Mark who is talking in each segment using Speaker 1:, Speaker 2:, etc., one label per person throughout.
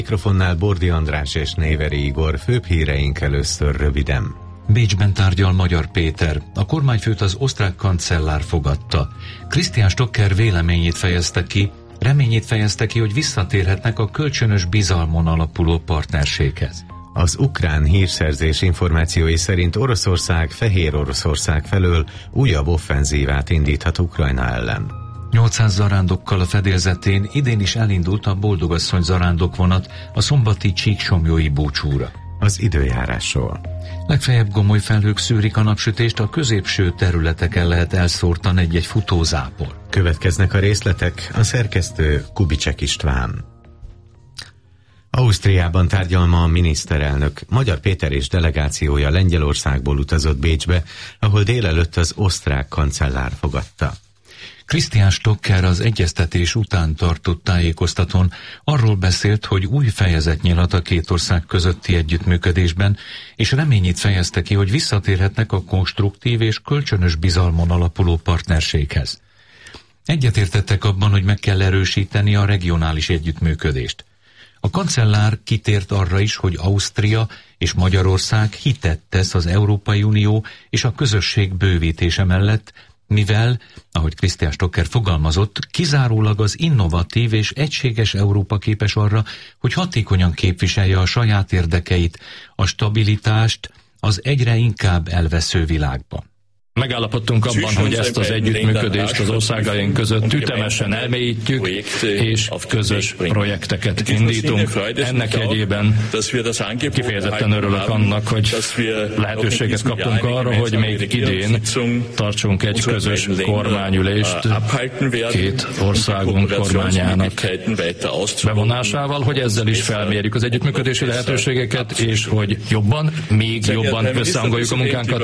Speaker 1: Mikrofonnál Bordi András és Néveri Igor, főbb híreink először röviden.
Speaker 2: Bécsben tárgyal Magyar Péter. A kormányfőt az osztrák kancellár fogadta. Christian Stocker véleményét fejezte ki, reményét fejezte ki, hogy visszatérhetnek a kölcsönös bizalmon alapuló partnerséghez.
Speaker 1: Az ukrán hírszerzés információi szerint Oroszország Fehér Oroszország felől újabb offenzívát indíthat Ukrajna ellen.
Speaker 2: 800 zarándokkal a fedélzetén idén is elindult a Boldogasszony zarándokvonat a szombati Csíksomlyói búcsúra.
Speaker 1: Az időjárásról.
Speaker 2: Legfeljebb gomoly felhők szűrik a napsütést, a középső területeken lehet elszórtan egy-egy futózápor.
Speaker 1: Következnek a részletek, a szerkesztő Kubicek István. Ausztriában tárgyal ma a miniszterelnök. Magyar Péter és delegációja Lengyelországból utazott Bécsbe, ahol délelőtt az osztrák kancellár fogadta.
Speaker 2: Christian Stocker az egyeztetés után tartott tájékoztatón arról beszélt, hogy új fejezet nyilat a két ország közötti együttműködésben, és reményét fejezte ki, hogy visszatérhetnek a konstruktív és kölcsönös bizalmon alapuló partnerséghez. Egyetértettek abban, hogy meg kell erősíteni a regionális együttműködést. A kancellár kitért arra is, hogy Ausztria és Magyarország hitet tesz az Európai Unió és a közösség bővítése mellett, mivel, ahogy Christian Stocker fogalmazott, kizárólag az innovatív és egységes Európa képes arra, hogy hatékonyan képviselje a saját érdekeit, a stabilitást az egyre inkább elvesző világban.
Speaker 3: Megállapodtunk abban, hogy ezt az együttműködést az országaink között ütemesen elmélyítjük, és közös projekteket indítunk. Ennek jegyében kifejezetten örülök annak, hogy lehetőséget kaptunk arra, hogy még idén tartsunk egy közös kormányülést két országunk kormányának bevonásával, hogy ezzel is felmérjük az együttműködési lehetőségeket, és hogy még jobban összehangoljuk a munkánkat.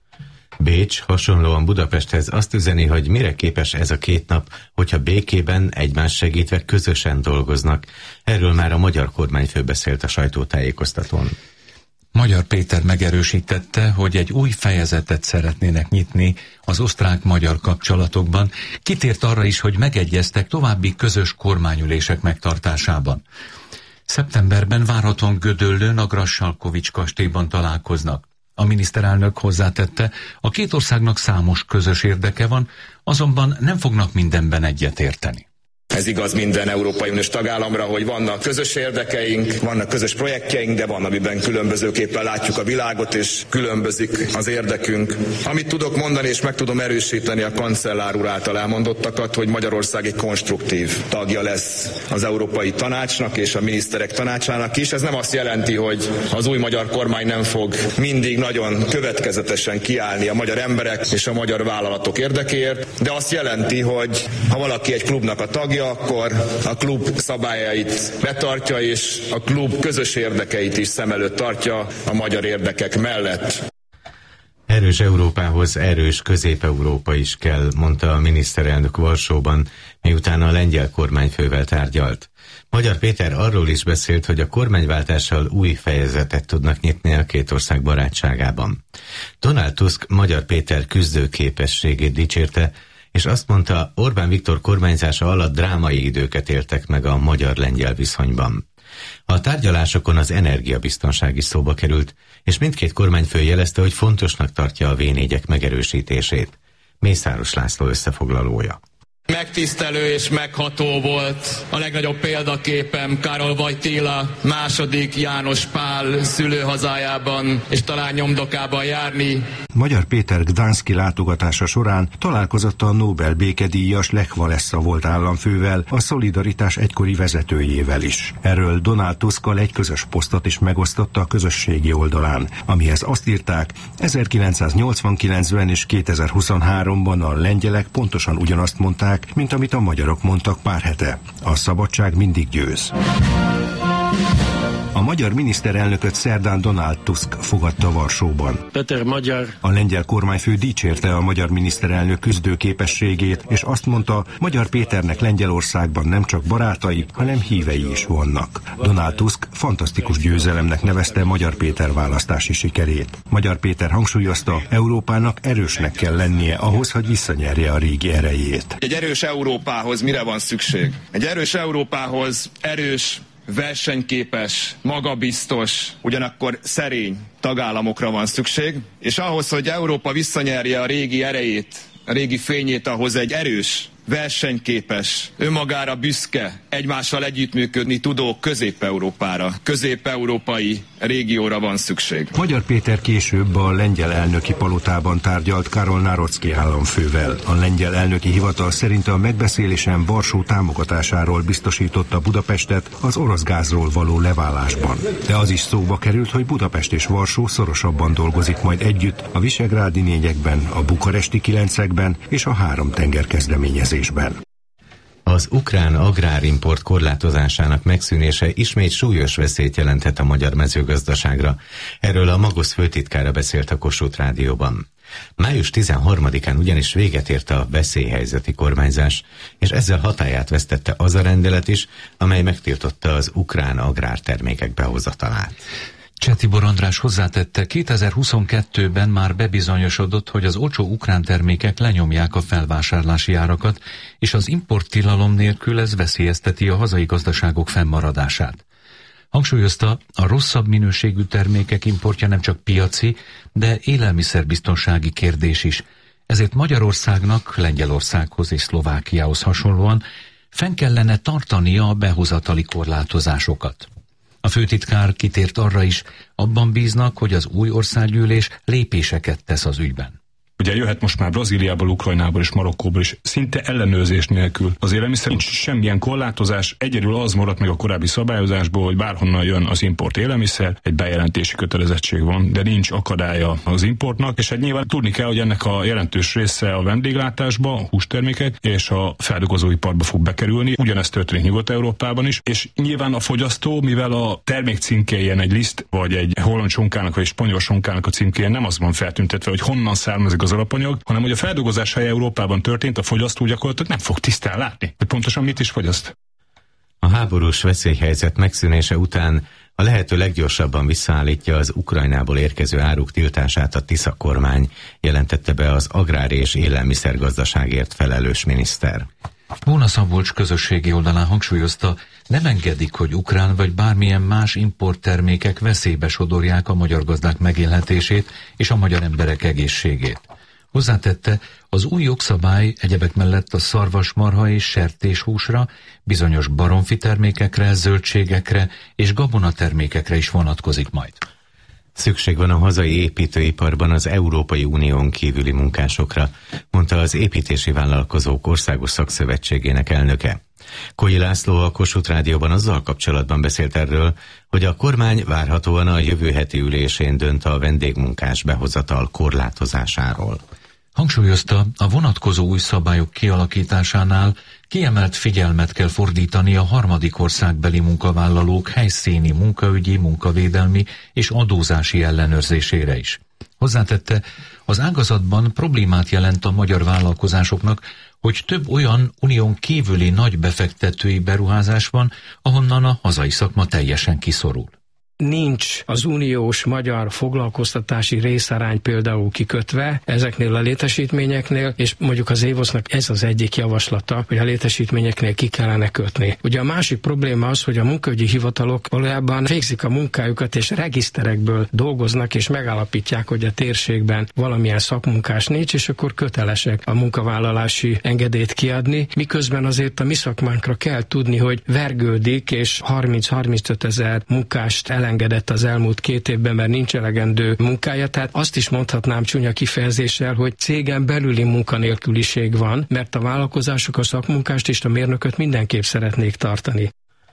Speaker 1: Bécs hasonlóan Budapesthez azt üzeni, hogy mire képes ez a két nap, hogyha békében egymás segítve közösen dolgoznak. Erről már a magyar kormányfő beszélt a sajtótájékoztatón.
Speaker 2: Magyar Péter megerősítette, hogy egy új fejezetet szeretnének nyitni az osztrák-magyar kapcsolatokban. Kitért arra is, hogy megegyeztek további közös kormányülések megtartásában. Szeptemberben várhatóan Gödöllőn a Grassalkovich kastélyban találkoznak. A miniszterelnök hozzátette, a két országnak számos közös érdeke van, azonban nem fognak mindenben egyetérteni.
Speaker 4: Ez igaz minden Európai Uniós tagállamra, hogy vannak közös érdekeink, vannak közös projektjeink, de van, amiben különbözőképpen látjuk a világot, és különbözik az érdekünk. Amit tudok mondani, és meg tudom erősíteni a kancellár úr által elmondottakat, hogy Magyarország egy konstruktív tagja lesz az Európai Tanácsnak és a miniszterek tanácsának is. Ez nem azt jelenti, hogy az új magyar kormány nem fog mindig nagyon következetesen kiállni a magyar emberek és a magyar vállalatok érdekéért, de azt jelenti, hogy ha valaki egy klubnak a tagja, akkor a klub szabályait betartja, és a klub közös érdekeit is szem előtt tartja a magyar érdekek mellett.
Speaker 1: Erős Európához erős Közép-Európa is kell, mondta a miniszterelnök Varsóban, miután a lengyel kormányfővel tárgyalt. Magyar Péter arról is beszélt, hogy a kormányváltással új fejezetet tudnak nyitni a két ország barátságában. Donald Tusk Magyar Péter küzdőképességét dicsérte, és azt mondta, Orbán Viktor kormányzása alatt drámai időket éltek meg a magyar-lengyel viszonyban. A tárgyalásokon az energiabiztonság is szóba került, és mindkét kormányfő jelezte, hogy fontosnak tartja a V4-ek megerősítését. Mészáros László összefoglalója.
Speaker 5: Megtisztelő és megható volt a legnagyobb példaképem Károly Wojtyla második János Pál szülőhazájában és talán nyomdokában járni.
Speaker 6: Magyar Péter gdanszki látogatása során találkozott a Nobel békedíjas Lech Walesa volt államfővel, a Szolidaritás egykori vezetőjével is. Erről Donald Tuskkal egy közös posztot is megosztotta a közösségi oldalán, amihez azt írták, 1989-ben és 2023-ban a lengyelek pontosan ugyanazt mondták, mint amit a magyarok mondtak pár hete. A szabadság mindig győz. A magyar miniszterelnököt szerdán Donald Tusk fogadta Varsóban.
Speaker 7: Peter Magyar.
Speaker 6: A lengyel kormányfő dicsérte a magyar miniszterelnök küzdőképességét, és azt mondta, Magyar Péternek Lengyelországban nem csak barátai, hanem hívei is vannak. Donald Tusk fantasztikus győzelemnek nevezte Magyar Péter választási sikerét. Magyar Péter hangsúlyozta, Európának erősnek kell lennie ahhoz, hogy visszanyerje a régi erejét.
Speaker 4: Egy erős Európához mire van szükség? Egy erős Európához erős versenyképes, magabiztos, ugyanakkor szerény tagállamokra van szükség, és ahhoz, hogy Európa visszanyerje a régi erejét, a régi fényét, ahhoz egy erős, versenyképes, önmagára büszke, egymással együttműködni tudó Közép-Európára, közép-európai régióra van szükség.
Speaker 6: Magyar Péter később a lengyel elnöki palotában tárgyalt Karol Nároczki államfővel. A lengyel elnöki hivatal szerint a megbeszélésen Varsó támogatásáról biztosította Budapestet az orosz gázról való leválásban. De az is szóba került, hogy Budapest és Varsó szorosabban dolgozik majd együtt a visegrádi 4-ekben, a bukaresti 9-ekben és a 3 tenger kezdeményezésben.
Speaker 1: Az ukrán agrárimport korlátozásának megszűnése ismét súlyos veszélyt jelenthet a magyar mezőgazdaságra. Erről a Magosz főtitkára beszélt a Kossuth Rádióban. Május 13-án ugyanis véget ért a veszélyhelyzeti kormányzás, és ezzel hatályát vesztette az a rendelet is, amely megtiltotta az ukrán agrártermékek behozatalát.
Speaker 2: Csetibor András hozzátette, 2022-ben már bebizonyosodott, hogy az olcsó ukrán termékek lenyomják a felvásárlási árakat, és az importtilalom nélkül ez veszélyezteti a hazai gazdaságok fennmaradását. Hangsúlyozta, a rosszabb minőségű termékek importja nem csak piaci, de élelmiszerbiztonsági kérdés is. Ezért Magyarországnak, Lengyelországhoz és Szlovákiához hasonlóan fenn kellene tartania a behozatali korlátozásokat. A főtitkár kitért arra is, abban bíznak, hogy az új országgyűlés lépéseket tesz az ügyben.
Speaker 7: Ugye jöhet most már Brazíliából, Ukrajnából és Marokkóból is szinte ellenőrzés nélkül. Az élelmiszer nincs semmilyen korlátozás, egyedül az maradt meg a korábbi szabályozásból, hogy bárhonnan jön az import élelmiszer, egy bejelentési kötelezettség van, de nincs akadálya az importnak, és hát nyilván tudni kell, hogy ennek a jelentős része a vendéglátásba, a hústermékek és a feldolgozóiparba fog bekerülni. Ugyanezt történik Nyugat-Európában is, és nyilván a fogyasztó, mivel a termék címkéjén egy liszt, vagy egy holland sonkának, vagy egy spanyol sonkának a címkéjén nem az van feltüntetve, hogy honnan származik az alapanyag, hanem hogy a feldolgozás helye Európában történt, a fogyasztó gyakorlatilag nem fog tisztán látni, hogy pontosan mit is fogyaszt.
Speaker 1: A háborús veszélyhelyzet megszűnése után a lehető leggyorsabban visszaállítja az Ukrajnából érkező áruk tiltását a Tisza kormány, jelentette be az agrár- és élelmiszergazdaságért felelős miniszter.
Speaker 2: Móna Szabolcs közösségi oldalán hangsúlyozta, nem engedik, hogy ukrán vagy bármilyen más importtermékek veszélybe sodorják a magyar gazdák megélhetését és a magyar emberek egészségét. Hozzátette, az új jogszabály egyebek mellett a szarvasmarha és sertéshúsra, bizonyos baromfi termékekre, zöldségekre és gabonatermékekre is vonatkozik majd.
Speaker 1: Szükség van a hazai építőiparban az Európai Unión kívüli munkásokra, mondta az Építési Vállalkozók Országos Szakszövetségének elnöke. Koi László a Kossuth Rádióban azzal kapcsolatban beszélt erről, hogy a kormány várhatóan a jövő heti ülésén dönt a vendégmunkás behozatal korlátozásáról.
Speaker 2: Hangsúlyozta, a vonatkozó új szabályok kialakításánál kiemelt figyelmet kell fordítani a harmadik országbeli munkavállalók helyszíni munkaügyi, munkavédelmi és adózási ellenőrzésére is. Hozzátette, az ágazatban problémát jelent a magyar vállalkozásoknak, hogy több olyan unión kívüli nagy befektetői beruházás van, ahonnan a hazai szakma teljesen kiszorul.
Speaker 8: Nincs az uniós magyar foglalkoztatási részarány például kikötve ezeknél a létesítményeknél, és mondjuk az Évosznak ez az egyik javaslata, hogy a létesítményeknél ki kellene kötni. Ugye a másik probléma az, hogy a munkaügyi hivatalok valójában végzik a munkájukat, és regiszterekből dolgoznak, és megállapítják, hogy a térségben valamilyen szakmunkás nincs, és akkor kötelesek a munkavállalási engedélyt kiadni, miközben azért a mi szakmánkra kell tudni, hogy vergődik, és 30-35 ezer munkást elengedett az elmúlt 2 évben, mert nincs elegendő munkája. Tehát azt is mondhatnám csúnya kifejezéssel, hogy cégen belüli munkanélküliség van, mert a vállalkozások a szakmunkást és a mérnököt mindenképp szeretnék tartani.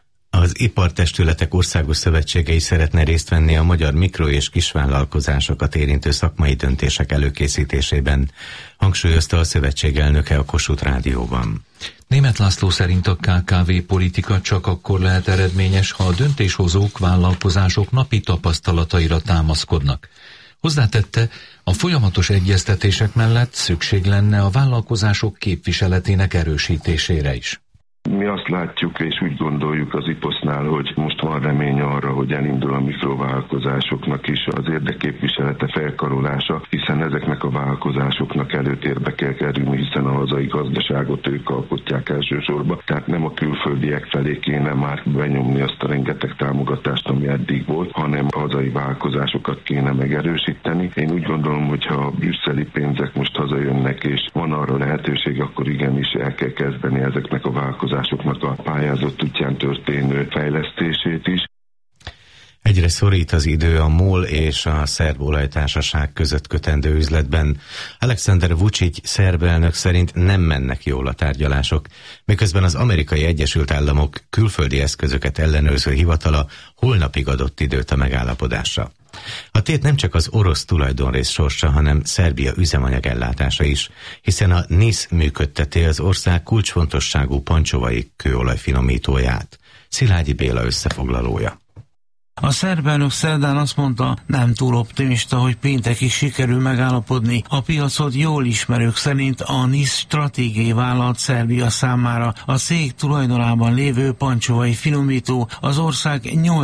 Speaker 1: Az Ipartestületek Országos Szövetsége is szeretne részt venni a magyar mikro- és kisvállalkozásokat érintő szakmai döntések előkészítésében, hangsúlyozta a szövetség elnöke a Kossuth Rádióban.
Speaker 2: Németh László szerint a KKV politika csak akkor lehet eredményes, ha a döntéshozók, vállalkozások napi tapasztalataira támaszkodnak. Hozzátette, a folyamatos egyeztetések mellett szükség lenne a vállalkozások képviseletének erősítésére is.
Speaker 9: Mi azt látjuk és úgy gondoljuk az IPOSZ-nál, hogy most van remény arra, hogy elindul a mikrovállalkozásoknak is az érdekképviselete, felkarolása, hiszen ezeknek a vállalkozásoknak előtérbe kell kerülni, hiszen a hazai gazdaságot ők alkotják elsősorban. Tehát nem a külföldiek felé kéne már benyomni azt a rengeteg támogatást, ami eddig volt, hanem a hazai vállalkozásokat kéne megerősíteni. Én úgy gondolom, hogy ha a brüsszeli pénzek most hazajönnek és van arra lehetőség, akkor igenis el kell kezdeni ezeknek a vállalkozásoknak a pályázott útján történő fejlesztését is.
Speaker 1: Egyre szorít az idő a MOL és a szerb olajtársaság között kötendő üzletben. Alexander Vučić szerb elnök szerint nem mennek jól a tárgyalások, miközben az Amerikai Egyesült Államok külföldi eszközöket ellenőrző hivatala holnapig adott időt a megállapodásra. A tét nem csak az orosz tulajdonrész sorsa, hanem Szerbia üzemanyag ellátása is, hiszen a NIS működteti az ország kulcsfontosságú pancsovai kőolajfinomítóját. Szilágyi Béla összefoglalója.
Speaker 10: A szerb elnök szerdán azt mondta, nem túl optimista, hogy péntekig sikerül megállapodni. A piacot jól ismerők szerint a NIS stratégiai vállalat Szerbia számára. A cég tulajdonában lévő pancsovai finomító az ország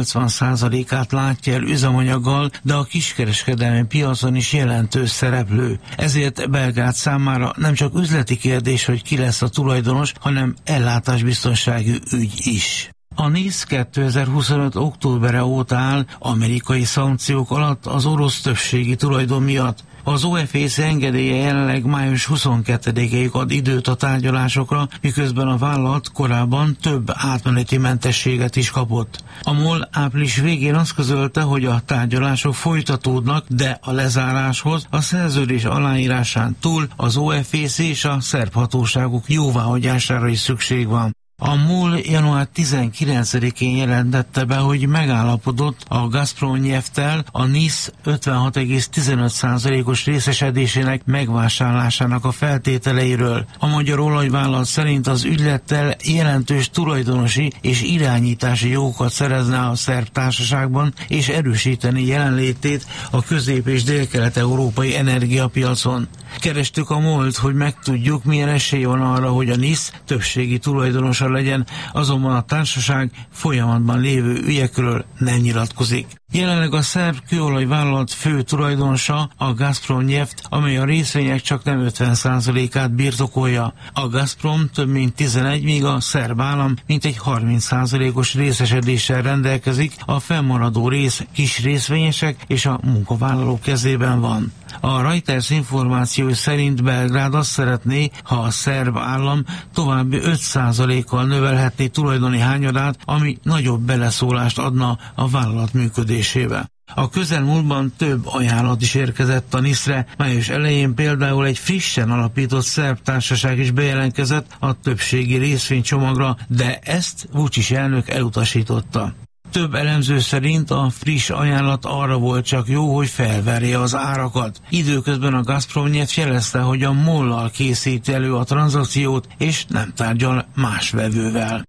Speaker 10: 80%-át látja el üzemanyaggal, de a kiskereskedelmi piacon is jelentős szereplő. Ezért Belgrád számára nem csak üzleti kérdés, hogy ki lesz a tulajdonos, hanem ellátásbiztonsági ügy is. A NIS 2025. októbere óta áll amerikai szankciók alatt az orosz többségi tulajdon miatt. Az OFAC engedélye jelenleg május 22-ig ad időt a tárgyalásokra, miközben a vállalat korábban több átmeneti mentességet is kapott. A MOL április végén azt közölte, hogy a tárgyalások folytatódnak, de a lezáráshoz a szerződés aláírásán túl az OFAC és a szerb hatóságok jóváhagyására is szükség van. A MOL január 19-én jelentette be, hogy megállapodott a Gazpromnyefttel a NIS 56,15%-os részesedésének megvásárlásának a feltételeiről. A magyar olajvállalat szerint az ügylettel jelentős tulajdonosi és irányítási jogokat szerezne a szerb társaságban, és erősíteni jelenlétét a közép- és délkelet-európai energiapiacon. Kerestük a MOL-t, hogy megtudjuk, milyen esély van arra, hogy a NIS többségi tulajdonosa legyen, azonban a társaság folyamatban lévő ügyekről nem nyilatkozik. Jelenleg a szerb kőolajvállalat fő tulajdonosa a Gazpromneft, amely a részvények csak nem 50%-át birtokolja. A Gazprom több mint 11, míg a szerb állam mintegy 30%-os részesedéssel rendelkezik, a fennmaradó rész kis részvényesek és a munkavállalók kezében van. A Reuters információi szerint Belgrád azt szeretné, ha a szerb állam további 5%-kal növelhetné tulajdoni hányadát, ami nagyobb beleszólást adna a vállalat működésébe. A közelmúltban több ajánlat is érkezett a NIS-re, május elején például egy frissen alapított szerb társaság is bejelentkezett a többségi részvénycsomagra, de ezt Vučić elnök elutasította. Több elemző szerint a friss ajánlat arra volt csak jó, hogy felverje az árakat. Időközben a Gazpromneft jelezte, hogy a MOL-lal készít elő a tranzakciót, és nem tárgyal más vevővel.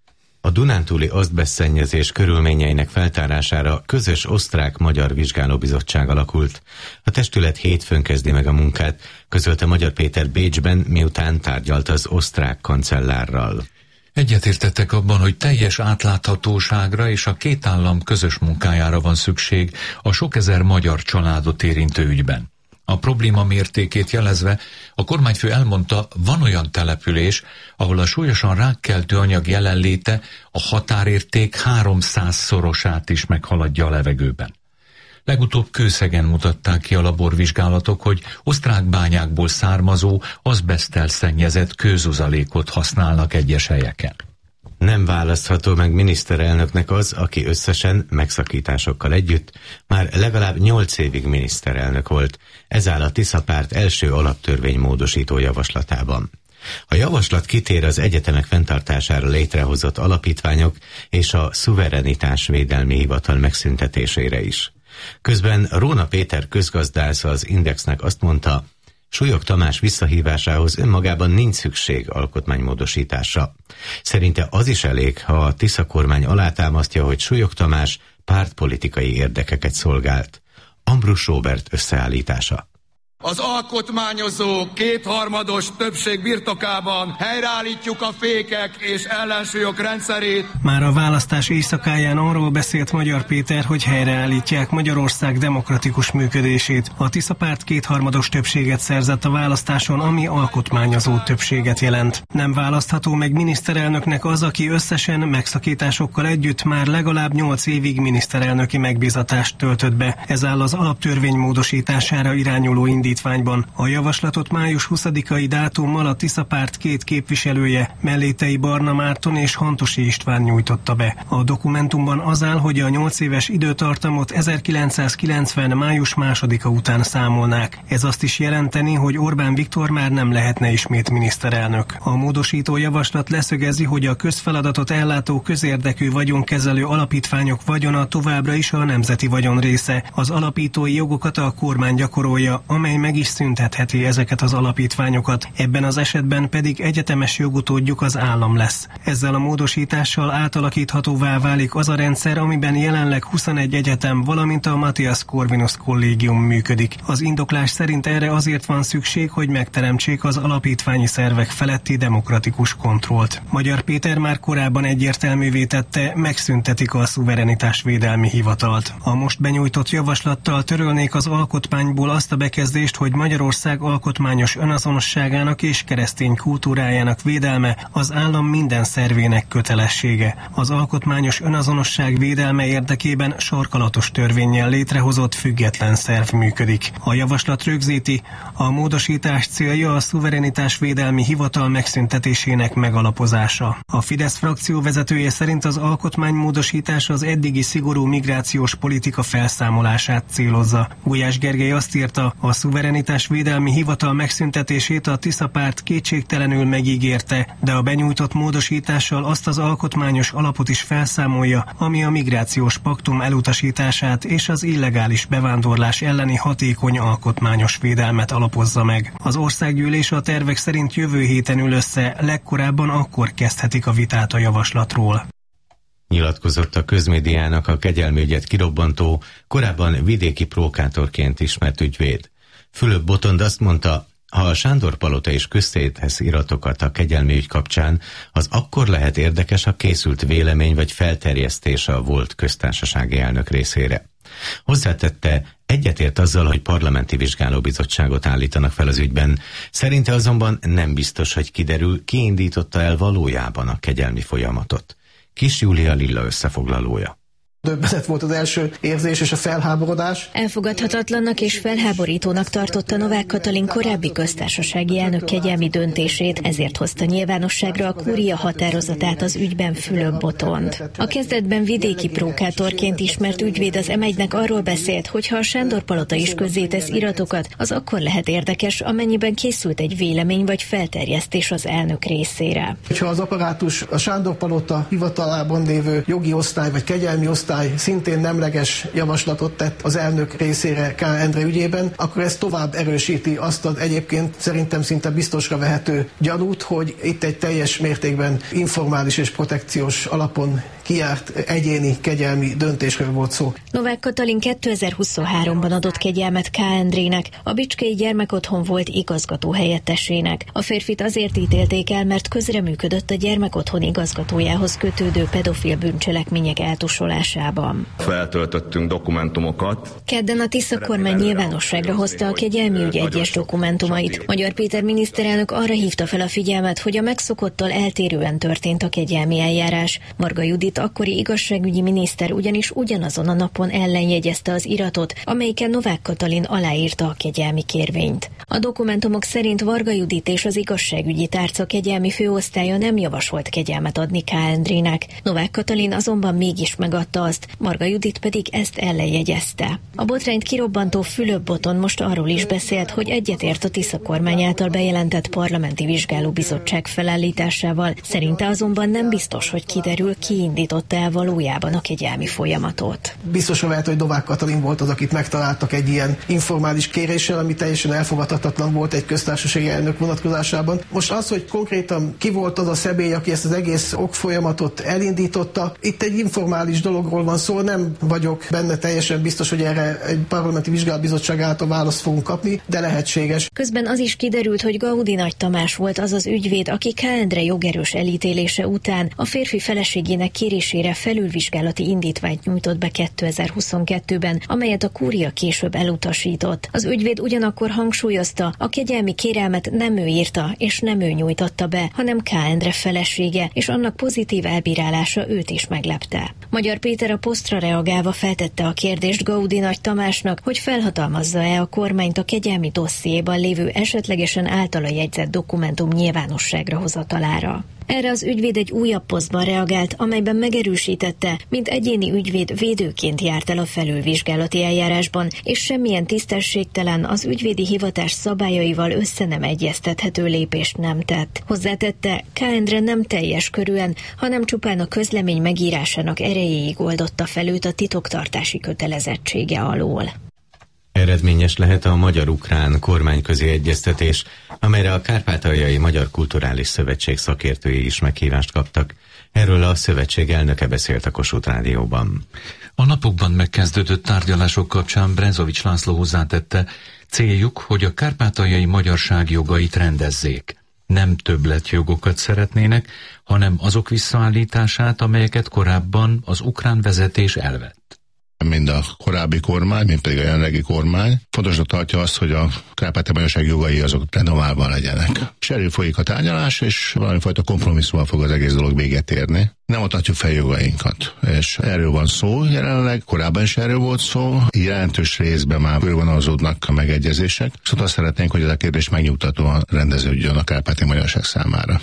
Speaker 1: A dunántúli azbesztszennyezés körülményeinek feltárására közös osztrák-magyar vizsgálóbizottság alakult. A testület hétfőn kezdi meg a munkát, közölte Magyar Péter Bécsben, miután tárgyalt az osztrák kancellárral.
Speaker 2: Egyetértettek abban, hogy teljes átláthatóságra és a két állam közös munkájára van szükség a sok ezer magyar családot érintő ügyben. A probléma mértékét jelezve a kormányfő elmondta, van olyan település, ahol a súlyosan rákkeltő anyag jelenléte a határérték 300-szorosát is meghaladja a levegőben. Legutóbb Kőszegen mutatták ki a laborvizsgálatok, hogy osztrák bányákból származó, azbeszttel szennyezett kőzuzalékot használnak egyes helyeken.
Speaker 1: Nem választható meg miniszterelnöknek az, aki összesen megszakításokkal együtt már legalább 8 évig miniszterelnök volt. Ez áll a Tisza párt első alaptörvénymódosító javaslatában. A javaslat kitér az egyetemek fenntartására létrehozott alapítványok és a szuverenitásvédelmi hivatal megszüntetésére is. Közben Róna Péter közgazdász az Indexnek azt mondta, Súlyog Tamás visszahívásához önmagában nincs szükség alkotmánymódosításra. Szerinte az is elég, ha a Tisza kormány alátámasztja, hogy Súlyog Tamás pártpolitikai érdekeket szolgált. Ambrus Róbert összeállítása.
Speaker 5: Az alkotmányozó kétharmados többség birtokában helyreállítjuk a fékek és ellensúlyok rendszerét.
Speaker 11: Már a választás éjszakáján arról beszélt Magyar Péter, hogy helyreállítják Magyarország demokratikus működését. A Tisza párt kétharmados többséget szerzett a választáson, ami alkotmányozó többséget jelent. Nem választható meg miniszterelnöknek az, aki összesen megszakításokkal együtt már legalább 8 évig miniszterelnöki megbízatást töltött be. Ez áll az alaptörvény módosítására irányuló indítványban. A javaslatot május 20-ai dátummal a Tisza párt 2 képviselője, Mellétei Barna Márton és Hantosi István nyújtotta be. A dokumentumban az áll, hogy a 8 éves időtartamot 1990. május 2-a után számolnák. Ez azt is jelenteni, hogy Orbán Viktor már nem lehetne ismét miniszterelnök. A módosító javaslat leszögezi, hogy a közfeladatot ellátó közérdekű vagyonkezelő alapítványok vagyona továbbra is a nemzeti vagyon része. Az alapítói jogokat a kormány gyakorolja, amely meg is szüntetheti ezeket az alapítványokat. Ebben az esetben pedig egyetemes jogutódjuk az állam lesz. Ezzel a módosítással átalakíthatóvá válik az a rendszer, amiben jelenleg 21 egyetem, valamint a Matthias Corvinus kollégium működik. Az indoklás szerint erre azért van szükség, hogy megteremtsék az alapítványi szervek feletti demokratikus kontrollt. Magyar Péter már korábban egyértelművé tette, megszüntetik a szuverenitásvédelmi hivatalt. A most benyújtott javaslattal törölnék az alkotmányból azt a bekezdést, hogy Magyarország alkotmányos önazonosságának és keresztény kultúrájának védelme az állam minden szervének kötelessége. Az alkotmányos önazonosság védelme érdekében sarkalatos törvénnyel létrehozott független szerv működik. A javaslat rögzíti, a módosítás célja a szuverenitásvédelmi hivatal megszüntetésének megalapozása. A Fidesz frakció vezetője szerint az alkotmánymódosítás az eddigi szigorú migrációs politika felszámolását célozza. Gulyás Gergely azt írta, a szuverenitásvédelmi hivatal megszüntetését a Tisza párt kétségtelenül megígérte, de a benyújtott módosítással azt az alkotmányos alapot is felszámolja, ami a migrációs paktum elutasítását és az illegális bevándorlás elleni hatékony alkotmányos védelmet alapozza meg. Az országgyűlés a tervek szerint jövő héten ül össze, legkorábban akkor kezdhetik a vitát a javaslatról.
Speaker 1: Nyilatkozott a közmédiának a kegyelmi ügyet kirobbantó, korábban vidéki prókátorként ismert ügyvéd. Fülöp Botond azt mondta, ha a Sándor-palota is közszétesz iratokat a kegyelmi ügy kapcsán, az akkor lehet érdekes, a készült vélemény vagy felterjesztés a volt köztársasági elnök részére. Hozzátette, egyetért azzal, hogy parlamenti vizsgálóbizottságot állítanak fel az ügyben. Szerinte azonban nem biztos, hogy kiderül, ki indította el valójában a kegyelmi folyamatot. Kis Júlia Lilla összefoglalója.
Speaker 12: Döbbenet volt az első érzés és a felháborodás.
Speaker 13: Elfogadhatatlannak és felháborítónak tartotta Novák Katalin korábbi köztársasági elnök kegyelmi döntését, ezért hozta nyilvánosságra a kúria határozatát az ügyben Fülöp Botond. A kezdetben vidéki prókátorként ismert ügyvéd az M1-nek arról beszélt, hogy ha a Sándor-palota is közzétesz iratokat, az akkor lehet érdekes, amennyiben készült egy vélemény vagy felterjesztés az elnök részére.
Speaker 12: Ha az apparátus a Sándor-palota hivatalában lévő jogi osztály vagy kegyelmi osztály szintén nemleges javaslatot tett az elnök részére K. Endre ügyében, akkor ez tovább erősíti azt az egyébként szerintem szinte biztosra vehető gyanút, hogy itt egy teljes mértékben informális és protekciós alapon kijárt egyéni kegyelmi döntésről volt szó.
Speaker 13: Novák Katalin 2023-ban adott kegyelmet K. Endrének, a Bicskei Gyermekotthon volt igazgató helyettesének. A férfit azért ítélték el, mert közreműködött a gyermekotthon igazgatójához kötődő pedofil bűncselekmények eltusolásában.
Speaker 14: Feltöltöttünk dokumentumokat.
Speaker 13: Kedden a Tisza kormány nyilvánosságra hozta a kegyelmi ügy egyes dokumentumait. Magyar Péter miniszterelnök arra hívta fel a figyelmet, hogy a megszokottal eltérően történt a kegyelmi eljárás. Varga Judit akkori igazságügyi miniszter ugyanis ugyanazon a napon ellenjegyezte az iratot, amelyiken Novák Katalin aláírta a kegyelmi kérvényt. A dokumentumok szerint Varga Judit és az igazságügyi tárca kegyelmi főosztálya nem javasolt kegyelmet adni K. Endrének. Novák Katalin azonban mégis megadta azt, Varga Judit pedig ezt ellenjegyezte. A botrányt kirobbantó Fülöp Botond most arról is beszélt, hogy egyetért a Tisza kormány által bejelentett parlamenti vizsgálóbizottság felállításával. Szerinte azonban nem biztos, hogy kiderül, ki indított indította el valójában a kegyelmi folyamatot.
Speaker 12: Biztosan lehet, hogy Novák Katalin volt az, akit megtaláltak egy ilyen informális kéréssel, ami teljesen elfogadhatatlan volt egy köztársasági elnök vonatkozásában. Most az, hogy konkrétan ki volt az a személy, aki ezt az egész okfolyamatot elindította, itt egy informális dologról van szó, nem vagyok benne teljesen biztos, hogy erre egy parlamenti vizsgálatbizottság által választ fogunk kapni, de lehetséges.
Speaker 13: Közben az is kiderült, hogy Gaudi Nagy Tamás volt az az ügyvéd, aki K. Endre jogerős elítélése után a férfi feleségének kérésére felülvizsgálati indítványt nyújtott be 2022-ben, amelyet a kúria később elutasított. Az ügyvéd ugyanakkor hangsúlyozta, a kegyelmi kérelmet nem ő írta és nem ő nyújtotta be, hanem K. Endre felesége, és annak pozitív elbírálása őt is meglepte. Magyar Péter a posztra reagálva feltette a kérdést Gaudi Nagy Tamásnak, hogy felhatalmazza-e a kormányt a kegyelmi dossziéban lévő esetlegesen általa jegyzett dokumentum nyilvánosságra hozatalára. Erre az ügyvéd egy újabb posztban reagált, amelyben megerősítette, mint egyéni ügyvéd védőként járt el a felülvizsgálati eljárásban, és semmilyen tisztességtelen, az ügyvédi hivatás szabályaival össze nem egyeztethető lépést nem tett. Hozzátette, K. Endre nem teljes körűen, hanem csupán a közlemény megírásának erejéig oldotta fel őt a titoktartási kötelezettsége alól.
Speaker 1: Eredményes lehet a magyar-ukrán kormányközi egyeztetés, amelyre a Kárpátaljai Magyar Kulturális Szövetség szakértői is meghívást kaptak. Erről a szövetség elnöke beszélt a Kossuth Rádióban.
Speaker 2: A napokban megkezdődött tárgyalások kapcsán Brezovics László hozzátette, céljuk, hogy a kárpátaljai magyarság jogait rendezzék. Nem többletjogokat szeretnének, hanem azok visszaállítását, amelyeket korábban az ukrán vezetés elvett.
Speaker 15: Mind a korábbi kormány, mind pedig a jelenlegi kormány fontosnak tartja azt, hogy a kárpátaljai magyarság jogai azok renoválva legyenek. És erről folyik a tárgyalás, és valamifajta kompromisszummal fog az egész dolog véget érni. Nem adhatjuk fel jogainkat. És erről van szó jelenleg, korábban is erről volt szó, jelentős részben már körvonalazódnak a megegyezések. Szóval azt szeretnénk, hogy ez a kérdés megnyugtatóan rendeződjön a kárpátaljai magyarság számára.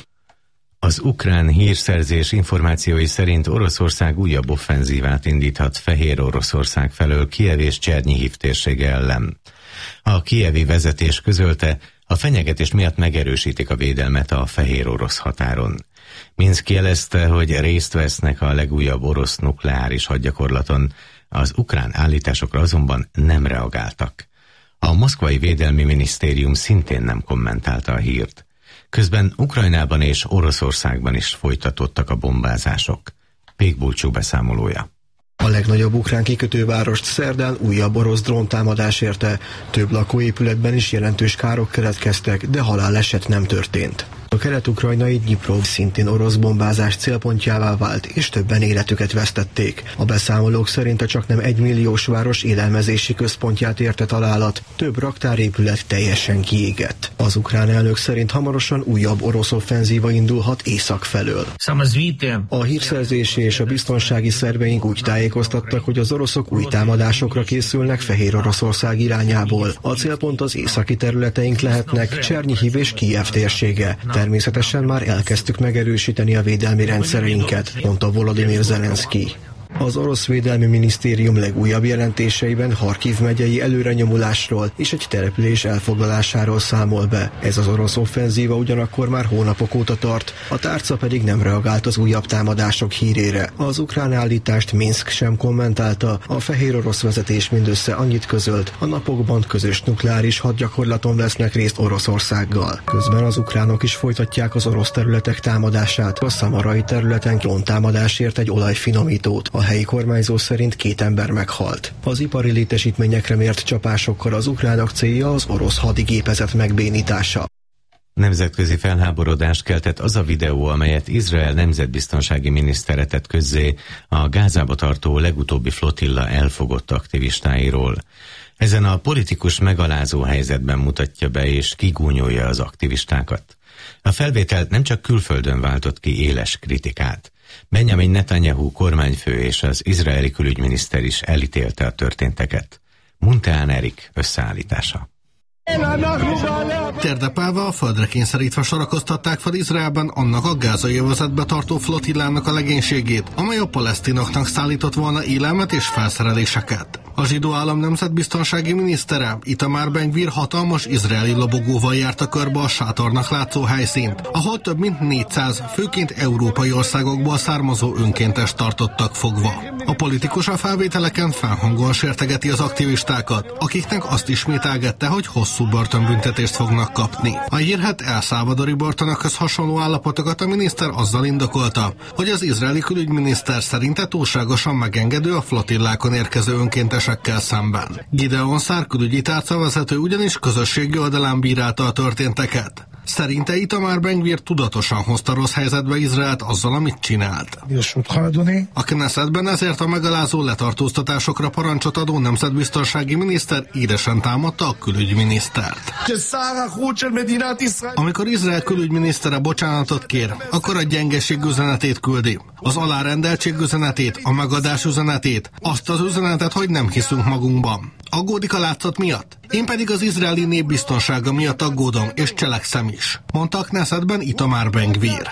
Speaker 1: Az ukrán hírszerzés információi szerint Oroszország újabb offenzívát indíthat Fehér Oroszország felől Kijev és Csernihiv térsége ellen. A kijevi vezetés közölte, a fenyegetés miatt megerősítik a védelmet a fehér orosz határon. Minszk jelezte, hogy részt vesznek a legújabb orosz nukleáris hadgyakorlaton, az ukrán állításokra azonban nem reagáltak. A moszkvai védelmi minisztérium szintén nem kommentálta a hírt. Közben Ukrajnában és Oroszországban is folytatódtak a bombázások. Pék Bulcsú beszámolója.
Speaker 16: A legnagyobb ukrán kikötővárost szerdán újabb orosz dróntámadás érte. Több lakóépületben is jelentős károk keletkeztek, de haláleset nem történt. A kelet-ukrajnai Dnyiprov szintén orosz bombázás célpontjává vált, és többen életüket vesztették. A beszámolók szerint a csaknem 1 milliós város élelmezési központját érte találat, több raktárépület teljesen kiégett. Az ukrán elnök szerint hamarosan újabb orosz offenzíva indulhat észak felől. A hírszerzési és a biztonsági szerveink úgy tájékoztattak, hogy az oroszok új támadásokra készülnek Fehér Oroszország irányából. A célpont az északi területeink lehetnek, Csernihiv és Kijev térsége. Természetesen már elkezdtük megerősíteni a védelmi rendszereinket, mondta Volodymyr Zelenszky. Az orosz védelmi minisztérium legújabb jelentéseiben Harkiv megyei előrenyomulásról és egy település elfoglalásáról számol be. Ez az orosz offenzíva ugyanakkor már hónapok óta tart, a tárca pedig nem reagált az újabb támadások hírére. Az ukrán állítást Minszk sem kommentálta, a fehér orosz vezetés mindössze annyit közölt, a napokban közös nukleáris hadgyakorlaton vesznek részt Oroszországgal. Közben az ukránok is folytatják az orosz területek támadását. A szamarai területen dróntámadásért egy olajfinomítót. A helyi kormányzó szerint 2 ember meghalt. Az ipari létesítményekre mért csapásokkal az ukránok célja az orosz hadigépezet megbénítása.
Speaker 1: Nemzetközi felháborodást keltett az a videó, amelyet Izrael nemzetbiztonsági minisztere tett közzé a Gázába tartó legutóbbi flotilla elfogott aktivistáiról. Ezen a politikus megalázó helyzetben mutatja be és kigúnyolja az aktivistákat. A felvétel nem csak külföldön váltott ki éles kritikát. Benjamin Netanyahu kormányfő és az izraeli külügyminiszter is elítélte a történteket. Munteán Erik összeállítása.
Speaker 17: Térdepálva, a földre kényszerítve sorakoztatták fel Izraelben annak a gázai övezetbe tartó flottillának a legénységét, amely a palesztinoknak szállított volna élelmet és felszereléseket. A zsidó állam nemzetbiztonsági minisztere, Itamar Ben-Gvir hatalmas izraeli lobogóval járta körbe a sátornak látszó helyszínt, ahol több mint 400, főként európai országokból származó önkéntes tartottak fogva. A politikus a felvételeken felhangon sértegeti az aktivistákat, akiknek azt ismételgette, hogy hosszú börtönbüntetést fognak kapni. A hírhedt El Salvadori börtönökhöz hasonló állapotokat a miniszter azzal indokolta, hogy az izraeli külügyminiszter szerinte túlságosan megengedő a flotillákon érkező önkéntesekkel szemben. Gideon Szár külügyi tárcavezető ugyanis közösségi oldalán bírálta a történteket. Szerinte Itamar Ben-Gvir tudatosan hozta rossz helyzetbe Izraelt azzal, amit csinált. A Knessetben ezért a megalázó letartóztatásokra parancsot adó nemzetbiztonsági miniszter édesen támadta a külügyminisztert. Amikor Izrael külügyminisztere bocsánatot kér, akkor a gyengeség üzenetét küldi. Az alárendeltség üzenetét, a megadás üzenetét, azt az üzenetet, hogy nem hiszünk magunkban. Aggódik a látszat miatt? Én pedig az izraeli nép biztonsága miatt aggódom, és cselekszem is, mondta a Knessetben Itamar Ben-Gvir.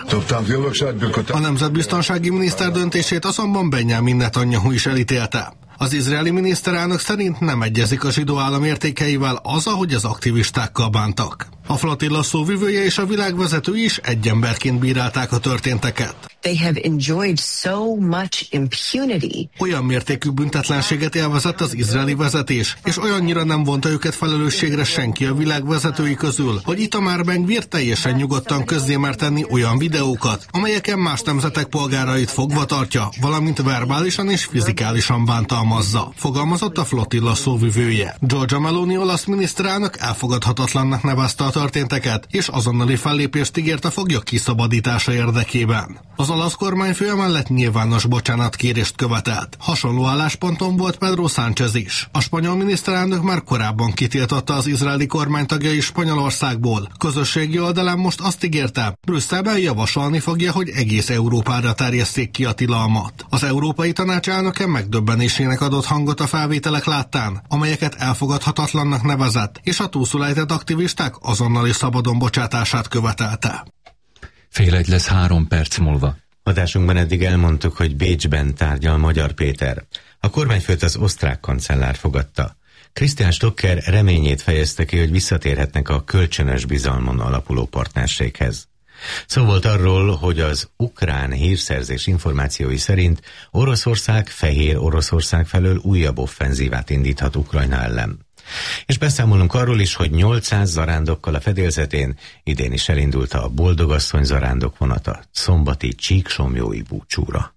Speaker 17: A nemzetbiztonsági miniszter döntését azonban Benjamin Netanyahu is elítélte. Az izraeli miniszterelnök szerint nem egyezik a zsidó állam értékeivel az, ahogy az aktivistákkal bántak. A flotilla szóvivője és a világvezető is egy emberként bírálták a történteket.
Speaker 18: They have enjoyed so much impunity.
Speaker 17: Olyan mértékű büntetlenséget élvezett az izraeli vezetés, és olyannyira nem vonta őket felelősségre senki a világ vezetői közül, hogy Itamar Ben-Gvir teljesen nyugodtan közzé mer tenni olyan videókat, amelyeken más nemzetek polgárait fogva tartja, valamint verbálisan és fizikálisan bántalmazza, fogalmazott a flotilla szóvivője. Giorgia Meloni olasz miniszterelnök elfogadhatatlannak nevezte a történteket, és azonnali fellépést ígért a foglyok kiszabadítása érdekében. Az olasz kormányfő emellett nyilvános bocsánatkérést követelt. Hasonló állásponton volt Pedro Sánchez is. A spanyol miniszterelnök már korábban kitiltotta az izraeli kormány tagjai Spanyolországból. Közösségi oldalán most azt ígérte, Brüsszelben javasolni fogja, hogy egész Európára terjesszék ki a tilalmat. Az Európai Tanács elnöke megdöbbenésének adott hangot a felvételek láttán, amelyeket elfogadhatatlannak nevezett, és a túlszulejtett aktivisták azonnali szabadon bocsátását követelte.
Speaker 2: 1:30 lesz 3 perc múlva.
Speaker 1: Adásunkban eddig elmondtuk, hogy Bécsben tárgyal Magyar Péter. A kormányfőt az osztrák kancellár fogadta. Christian Stocker reményét fejezte ki, hogy visszatérhetnek a kölcsönös bizalmon alapuló partnerséghez. Szó volt arról, hogy az ukrán hírszerzés információi szerint Oroszország Fehér Oroszország felől újabb offenzívát indíthat Ukrajna ellen. És beszámolunk arról is, hogy 800 zarándokkal a fedélzetén idén is elindult a Boldogasszony zarándok vonata szombati csíksomjói búcsúra.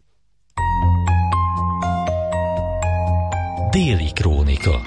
Speaker 19: Déli krónika.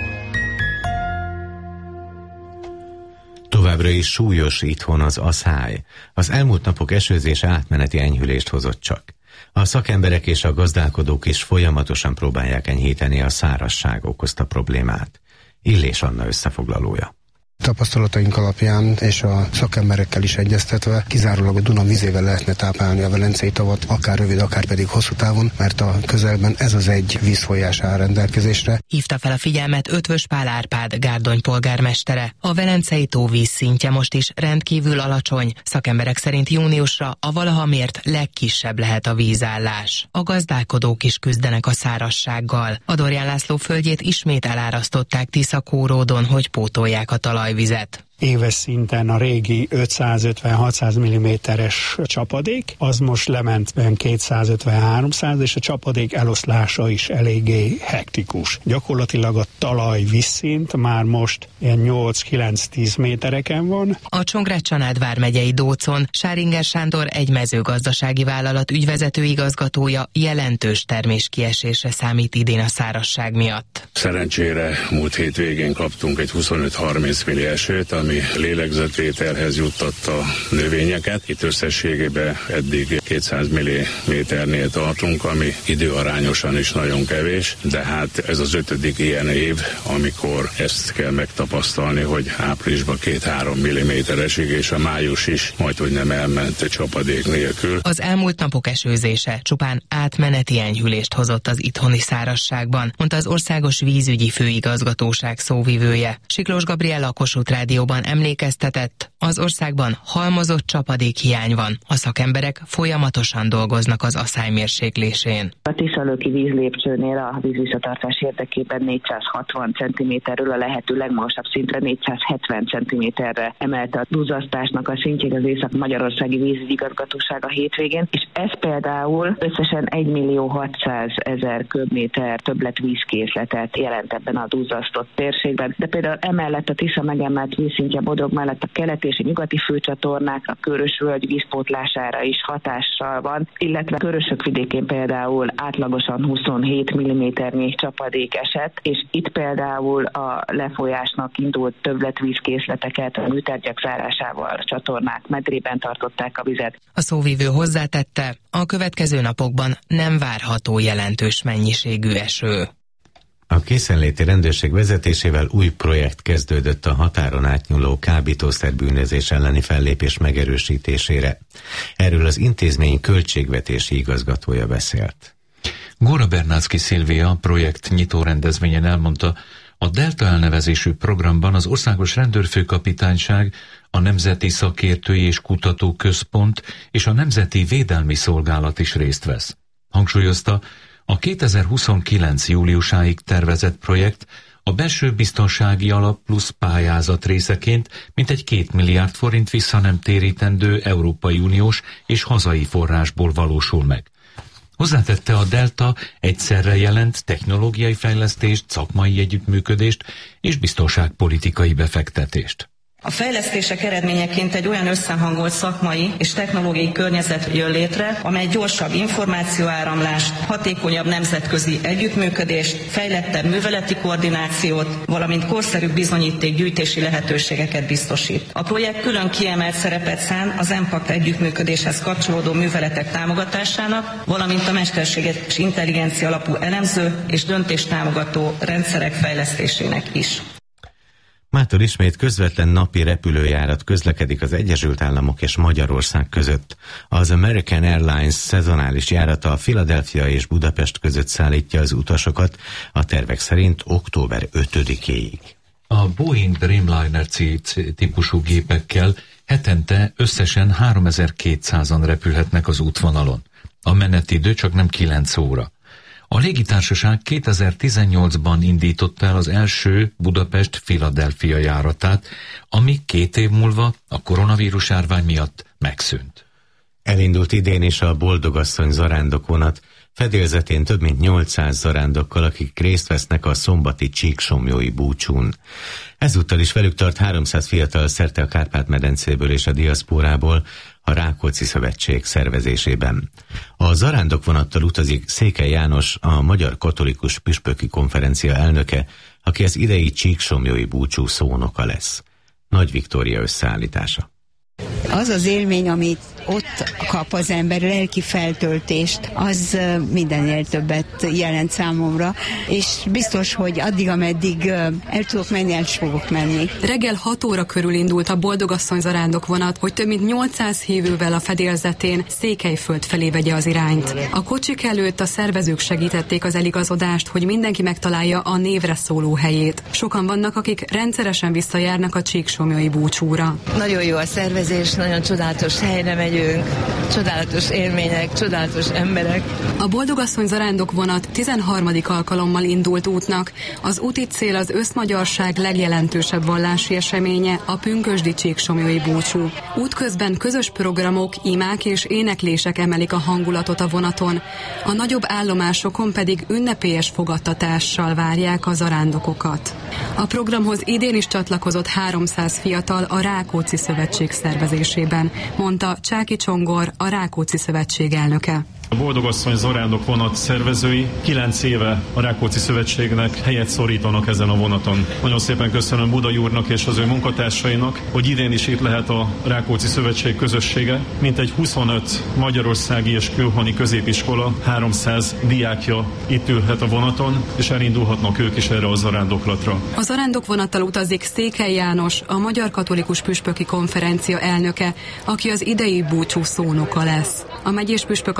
Speaker 1: Továbbra is súlyos itthon az aszály. Az elmúlt napok esőzése átmeneti enyhülést hozott csak. A szakemberek és a gazdálkodók is folyamatosan próbálják enyhíteni a szárazság okozta problémát. Illés Anna összefoglalója.
Speaker 20: Tapasztalataink alapján és a szakemberekkel is egyeztetve kizárólag a Duna vizével lehetne táplálni a Velencei tavat, akár rövid, akár pedig hosszú távon, mert a közelben ez az egy vízfolyás áll rendelkezésre.
Speaker 21: Hívta fel a figyelmet Ötvös Pál Árpád, Gárdony polgármestere. A Velencei tó vízszintje most is rendkívül alacsony. Szakemberek szerint júniusra a valaha mért legkisebb lehet a vízállás. A gazdálkodók is küzdenek a szárazsággal. A Dorján László földjét ismét elárasztották Tisza-Kóródon, hogy pótolják a talajvizet.
Speaker 22: Éves szinten a régi 550-600 mm-es csapadék, az most lement 250-300, és a csapadék eloszlása is eléggé hektikus. Gyakorlatilag a talaj vízszint már most ilyen 8-9-10 métereken van.
Speaker 21: A Csongrád-Csanád vármegyei Dócon Sáringer Sándor egy mezőgazdasági vállalat ügyvezető igazgatója jelentős terméskiesésre számít idén a szárazság miatt.
Speaker 23: Szerencsére múlt hét végén kaptunk egy 25-30 milli esőt, ami lélegzetvételhez juttatta a növényeket. Itt összességében eddig 200 mm-nél tartunk, ami időarányosan is nagyon kevés, de hát ez az 5. ilyen év, amikor ezt kell megtapasztalni, hogy áprilisban 2-3 mm esik, és a május is majdhogy nem elment csapadék nélkül.
Speaker 21: Az elmúlt napok esőzése csupán átmeneti enyhülést hozott az itthoni szárazságban, mondta az Országos Vízügyi Főigazgatóság szóvivője. Siklós Gabriella, a Kossuth Rádióban interjúban emlékeztetett, az országban halmozott csapadékhiány van. A szakemberek folyamatosan dolgoznak az asszály mérséklésén.
Speaker 3: A Tiszalöki vízlépcsőnél a vízvisszatartás érdekében 460 cm-ről a lehető legmagasabb szintre 470 cm-re emelte a duzzasztásnak a szintjét az Észak-Magyarországi Vízigazgatóság a hétvégén, és ez például összesen 1.600.000 köbméter többletvízkészletet jelent ebben a duzzasztott térségben. De például emellett a Tisza megemelt vízszintje Bodrog mellett a keleti és a nyugati főcsatornák a Körös-völgy vízpótlására is hatással van, illetve Körösök vidékén például átlagosan 27 mm-nyi csapadék esett, és itt például a lefolyásnak indult többletvízkészleteket a műtárgyak zárásával a csatornák medrében tartották a vizet.
Speaker 21: A szóvivő hozzátette, a következő napokban nem várható jelentős mennyiségű eső.
Speaker 1: A készenléti rendőrség vezetésével új projekt kezdődött a határon átnyúló kábítószerbűnözés elleni fellépés megerősítésére. Erről az intézmény költségvetési igazgatója beszélt.
Speaker 2: Góra Bernacki Szilvia projekt nyitó rendezvényen elmondta, a Delta elnevezésű programban az Országos Rendőrfőkapitányság, a Nemzeti Szakértői és Kutatóközpont és a Nemzeti Védelmi Szolgálat is részt vesz. Hangsúlyozta, a 2029. júliusáig tervezett projekt a belső biztonsági alap plusz pályázat részeként mintegy 2 milliárd forint vissza nem térítendő Európai Uniós és hazai forrásból valósul meg. Hozzátette, a Delta egyszerre jelent technológiai fejlesztést, szakmai együttműködést és biztonságpolitikai befektetést.
Speaker 4: A fejlesztések eredményeként egy olyan összehangolt szakmai és technológiai környezet jön létre, amely gyorsabb információáramlást, hatékonyabb nemzetközi együttműködést, fejlettebb műveleti koordinációt, valamint korszerűbb bizonyítékgyűjtési lehetőségeket biztosít. A projekt külön kiemelt szerepet szán az EMPACT együttműködéshez kapcsolódó műveletek támogatásának, valamint a mesterséges intelligencia alapú elemző és döntéstámogató rendszerek fejlesztésének is.
Speaker 1: Mától ismét közvetlen napi repülőjárat közlekedik az Egyesült Államok és Magyarország között. Az American Airlines szezonális járata a Philadelphia és Budapest között szállítja az utasokat, a tervek szerint október 5-éig.
Speaker 2: A Boeing Dreamliner típusú gépekkel hetente összesen 3200-an repülhetnek az útvonalon. A menetidő csak nem 9 óra. A légitársaság 2018-ban indította el az első Budapest-Philadelphia járatát, ami 2 év múlva a koronavírus járvány miatt megszűnt.
Speaker 1: Elindult idén is a Boldogasszony zarándokvonat, fedélzetén több mint 800 zarándokkal, akik részt vesznek a szombati csíksomlyói búcsún. Ezúttal is velük tart 300 fiatal szerte a Kárpát-medencéből és a diaszpórából, a Rákóczi Szövetség szervezésében. A zarándokvonattal utazik Székely János, a Magyar Katolikus Püspöki Konferencia elnöke, aki az idei csíksomlyói búcsú szónoka lesz. Nagy Viktória összeállítása.
Speaker 19: Az az élmény, amit ott kap az ember, lelki feltöltést, az mindennél többet jelent számomra, és biztos, hogy addig, ameddig el tudok menni, el fogok menni.
Speaker 24: Reggel 6 óra körül indult a Boldogasszony zarándokvonat, hogy több mint 800 hívővel a fedélzetén Székelyföld felé vegye az irányt. A kocsik előtt a szervezők segítették az eligazodást, hogy mindenki megtalálja a névre szóló helyét. Sokan vannak, akik rendszeresen visszajárnak a csíksomlyói búcsúra.
Speaker 25: Nagyon jó a szervezés, nagyon csodálatos helyre megyünk, csodálatos élmények, csodálatos emberek.
Speaker 24: A Boldogasszony zarándokvonat 13. alkalommal indult útnak. Az úti cél az összmagyarság legjelentősebb vallási eseménye, a pünkösdi csíksomlyói búcsú. Útközben közös programok, imák és éneklések emelik a hangulatot a vonaton. A nagyobb állomásokon pedig ünnepélyes fogadtatással várják a zarándokokat. A programhoz idén is csatlakozott 300 fiatal a Rákóczi Szövetség szervezésében, mondta Csáki Csongor, a Rákóczi Szövetség elnöke.
Speaker 26: A Boldogasszony zarándokvonat szervezői 9 éve a Rákóczi Szövetségnek helyet szorítanak ezen a vonaton. Nagyon szépen köszönöm Budai úrnak és az ő munkatársainak, hogy idén is itt lehet a Rákóczi Szövetség közössége. Mintegy 25 magyarországi és külhoni középiskola, 300 diákja itt ülhet a vonaton, és elindulhatnak ők is erre a zarándoklatra.
Speaker 24: A zarándokvonattal utazik Székely János, a Magyar Katolikus Püspöki Konferencia elnöke, aki az idei búcsú szónoka lesz. A megyés püspök azt mondta,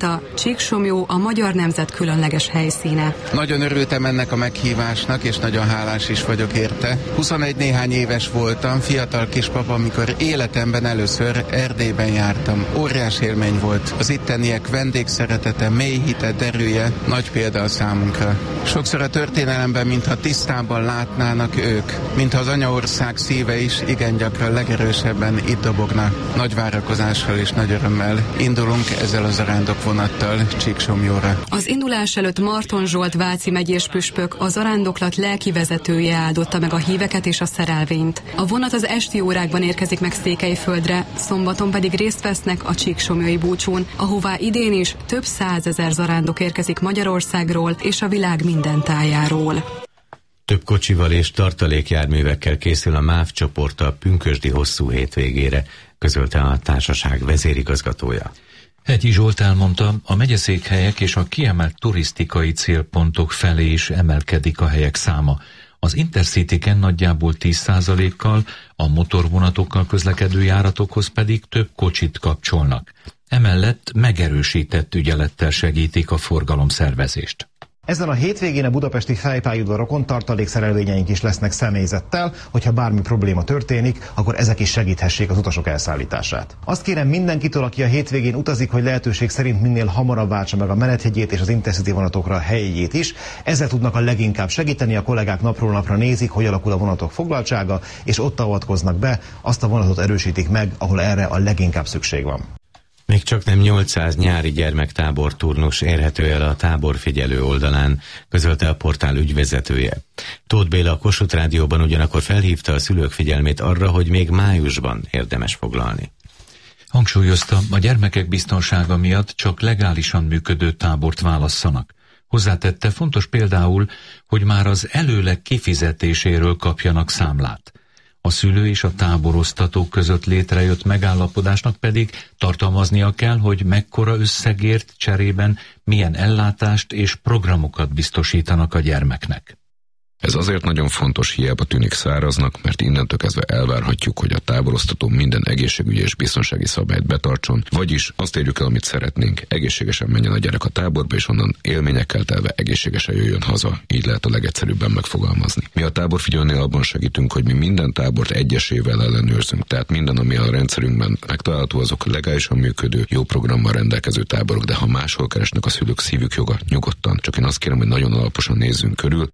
Speaker 24: mondta, Csíksomlyó a magyar nemzet különleges helyszíne.
Speaker 5: Nagyon örültem ennek a meghívásnak, és nagyon hálás is vagyok érte. 21 néhány éves voltam, fiatal kispapa, amikor életemben először Erdélyben jártam. Óriás élmény volt. Az itteniek vendégszeretete, mély hite, erője nagy példa a számunkra. Sokszor a történelemben, mintha tisztában látnának ők, mintha az anyaország szíve is igen gyakran legerősebben itt dobogna. Nagy várakozással és nagy örömmel indulunk ezzel az zarándokvonattal Csíksomlyóra.
Speaker 24: Az indulás előtt Marton Zsolt váci megyés püspök, az zarándoklat lelki vezetője áldotta meg a híveket és a szerelvényt. A vonat az esti órákban érkezik meg Székelyföldre, szombaton pedig részt vesznek a csíksomlyói búcsún, ahová idén is több 100 000 zarándok érkezik Magyarországról és a világ minden tájáról.
Speaker 1: Több kocsival és tartalékjárművekkel készül a MÁV csoport a pünkösdi hosszú hétvégére, közölte a társaság vezérigazgatója.
Speaker 2: Hegyi Zsolt elmondta, a megyeszékhelyek és a kiemelt turisztikai célpontok felé is emelkedik a helyek száma. Az Intercityken nagyjából 10%-kal, a motorvonatokkal közlekedő járatokhoz pedig több kocsit kapcsolnak. Emellett megerősített ügyelettel segítik a forgalomszervezést.
Speaker 6: Ezen a hétvégén a budapesti fejpályaudvarokon tartalékszerelvényeink is lesznek személyzettel, hogyha bármi probléma történik, akkor ezek is segíthessék az utasok elszállítását. Azt kérem mindenkitől, aki a hétvégén utazik, hogy lehetőség szerint minél hamarabb váltsa meg a menethegyét és az Intercity vonatokra a helyét is. Ezzel tudnak a leginkább segíteni, a kollégák napról napra nézik, hogy alakul a vonatok foglaltsága, és ott avatkoznak be, azt a vonatot erősítik meg, ahol erre a leginkább szükség van.
Speaker 1: Még csak nem 800 nyári gyermektábor turnus érhető el a táborfigyelő oldalán, közölte a portál ügyvezetője. Tóth Béla a Kossuth Rádióban ugyanakkor felhívta a szülők figyelmét arra, hogy még májusban érdemes foglalni.
Speaker 2: Hangsúlyozta, a gyermekek biztonsága miatt csak legálisan működő tábort válasszanak. Hozzátette, fontos például, hogy már az előleg kifizetéséről kapjanak számlát. A szülő és a táboroztatók között létrejött megállapodásnak pedig tartalmaznia kell, hogy mekkora összegért cserében milyen ellátást és programokat biztosítanak a gyermeknek.
Speaker 7: Ez azért nagyon fontos, hiába tűnik száraznak, mert innentől kezdve elvárhatjuk, hogy a táboroztató minden egészségügyi és biztonsági szabályt betartson, vagyis azt érjük el, amit szeretnénk, egészségesen menjen a gyerek a táborba, és onnan élményekkel telve egészségesen jöjjön haza, így lehet a legegyszerűbben megfogalmazni. Mi a táborfigyelőnél abban segítünk, hogy mi minden tábort egyesével ellenőrzünk, tehát minden, ami a rendszerünkben megtalálható, azok legálisan működő, jó programmal rendelkező táborok, de ha máshol keresnek a szülők, szívük joga, nyugodtan. Csak én azt kérem, hogy nagyon alaposan nézzünk körül.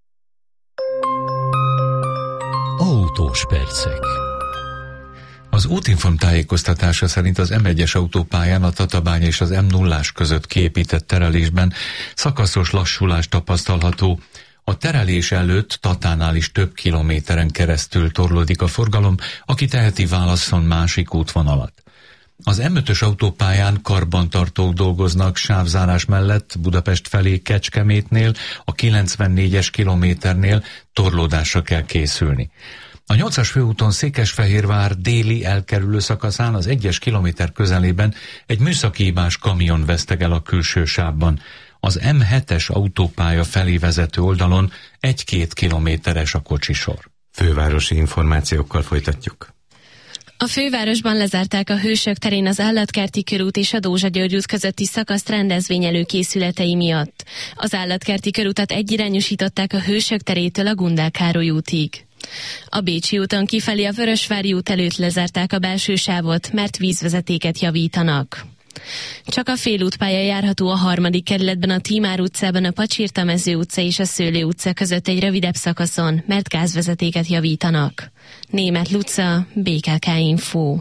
Speaker 2: Autós percek. Az Útinform tájékoztatása szerint az M1-es autópályán a Tatabánya és az M0-ás között kiépített terelésben szakaszos lassulás tapasztalható. A terelés előtt Tatánál is több kilométeren keresztül torlódik a forgalom, aki teheti, válasszon másik útvonalat. Az M5-ös autópályán karbantartók dolgoznak sávzárás mellett Budapest felé Kecskemétnél, a 94-es kilométernél torlódásra kell készülni. A 8-as főúton Székesfehérvár déli elkerülő szakaszán az 1-es kilométer közelében egy műszaki hibás kamion vesztegel a külső sávban. Az M7-es autópálya felé vezető oldalon 1-2 kilométeres a kocsisor.
Speaker 1: Fővárosi információkkal folytatjuk.
Speaker 8: A fővárosban lezárták a Hősök terén az Állatkerti körút és a Dózsa-György út közötti szakaszt rendezvény előkészületei miatt. Az Állatkerti körutat egyirányosították a Hősök terétől a Gundák Károly útig. A Bécsi úton kifelé a Vörösvári út előtt lezárták a belső sávot, mert vízvezetéket javítanak. Csak a félútpálya járható a 3. kerületben, a Tímár utcában, a Pacsirta-mező utca és a Szőlő utca között egy rövidebb szakaszon, mert gázvezetéket javítanak. Németh Luca, BKK Info.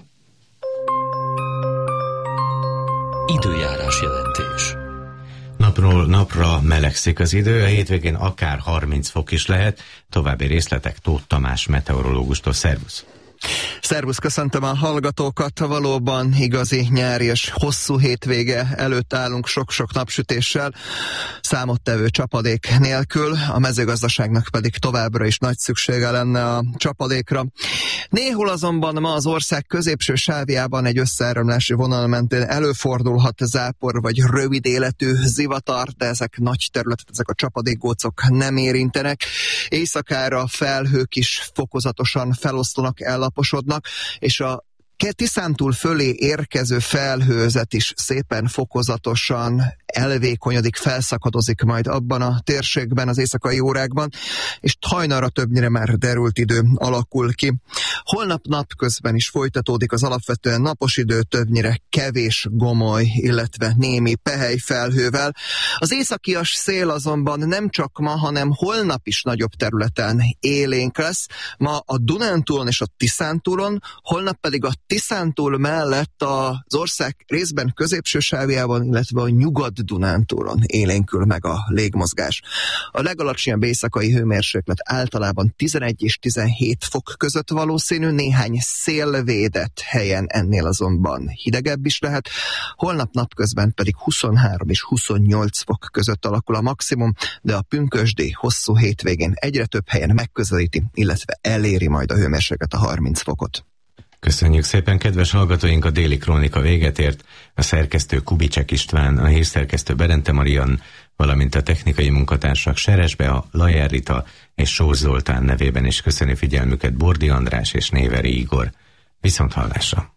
Speaker 9: Időjárás jelentés.
Speaker 1: Napról napra melegszik az idő, a hétvégén akár 30 fok is lehet. További részletek Tóth Tamás meteorológustól. Szervusz!
Speaker 10: Szervusz, köszöntöm a hallgatókat. Valóban igazi nyári és hosszú hétvége előtt állunk sok-sok napsütéssel, számottevő csapadék nélkül, a mezőgazdaságnak pedig továbbra is nagy szüksége lenne a csapadékra. Néhol azonban ma az ország középső sávjában egy összeáramlási vonal mentén előfordulhat zápor vagy rövid életű zivatar, de ezek nagy területet, ezek a csapadékgócok nem érintenek. Éjszakára felhők is fokozatosan feloszlanak, ellaposodnak, és a Tiszántúl fölé érkező felhőzet is szépen fokozatosan elvékonyodik, felszakadozik majd abban a térségben az éjszakai órákban, és hajnalra többnyire már derült idő alakul ki. Holnap napközben is folytatódik az alapvetően napos idő, többnyire kevés gomoly, illetve némi pehely felhővel. Az északias szél azonban nem csak ma, hanem holnap is nagyobb területen élénk lesz. Ma a Dunántúlon és a Tiszántúlon, holnap pedig a Tiszántúl mellett az ország részben középső sávjában, illetve a Nyugat-Dunántúlon élénkül meg a légmozgás. A legalacsonyabb éjszakai hőmérséklet általában 11 és 17 fok között valószínű, néhány szélvédett helyen ennél azonban hidegebb is lehet. Holnap napközben pedig 23 és 28 fok között alakul a maximum, de a pünkösdi hosszú hétvégén egyre több helyen megközelíti, illetve eléri majd a hőmérséklet a 30 fokot.
Speaker 1: Köszönjük szépen, kedves hallgatóink, a Déli Krónika véget ért. A szerkesztő Kubicek István, a hírszerkesztő Berente Marian, valamint a technikai munkatársak Seres Bea, Lajer Rita és Sós Zoltán nevében is köszöni figyelmüket Bordi András és Néveri Igor. Viszont hallásra!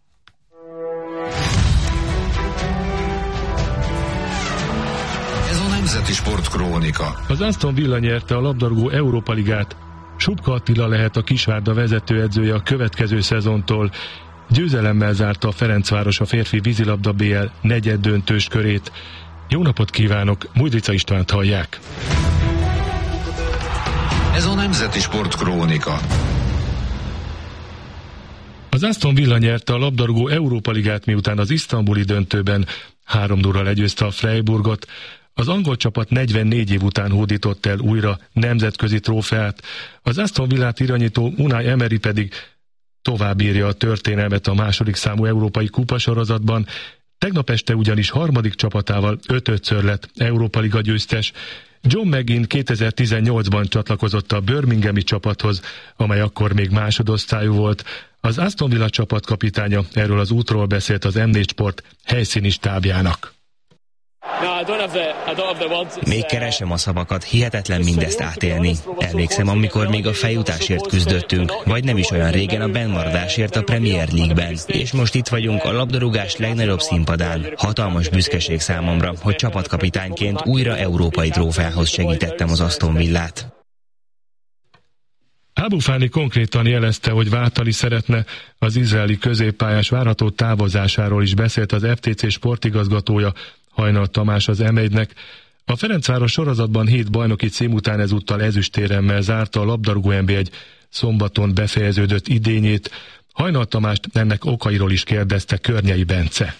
Speaker 11: Ez a Nemzeti Sportkrónika.
Speaker 12: Az Aston Villa nyerte a labdarúgó Európa Ligát. Subka Attila lehet a Kisvárda vezetőedzője a következő szezontól. Győzelemmel zárta a Ferencváros a férfi vízilabda BL negyeddöntős körét. Jó napot kívánok, Mújdrica Istvánt hallják.
Speaker 11: Ez a Nemzeti Sportkrónika.
Speaker 12: Az Aston Villa nyerte a labdarúgó Európa Ligát, miután az isztambuli döntőben 3-0-ral legyőzte a Freiburgot. Az angol csapat 44 év után hódított el újra nemzetközi trófeát. Az Aston Villát irányító Unai Emery pedig továbbírja a történelmet a második számú európai kupasorozatban. Tegnap este ugyanis harmadik csapatával 5-5-ször lett Európa Liga győztes. John McGinn 2018-ban csatlakozott a Birminghami csapathoz, amely akkor még másodosztályú volt. Az Aston Villa csapatkapitánya erről az útról beszélt az M4 Sport helyszíni stábjának.
Speaker 13: Még keresem a szavakat, hihetetlen mindezt átélni. Emlékszem, amikor még a feljutásért küzdöttünk, vagy nem is olyan régen a bennmaradásért a Premier League-ben. És most itt vagyunk a labdarúgás legnagyobb színpadán. Hatalmas büszkeség számomra, hogy csapatkapitányként újra európai trófeához segítettem az Aston Villát.
Speaker 12: Abu Fani konkrétan jelezte, hogy váltani szeretne. Az izraeli középpályás várható távozásáról is beszélt az FTC sportigazgatója, Hajnal Tamás az M1-nek. A Ferencváros sorozatban 7 bajnoki cím után ezúttal ezüstéremmel zárta a labdarúgó NB1 szombaton befejeződött idényét. Hajnal Tamást ennek okairól is kérdezte Környei Bence.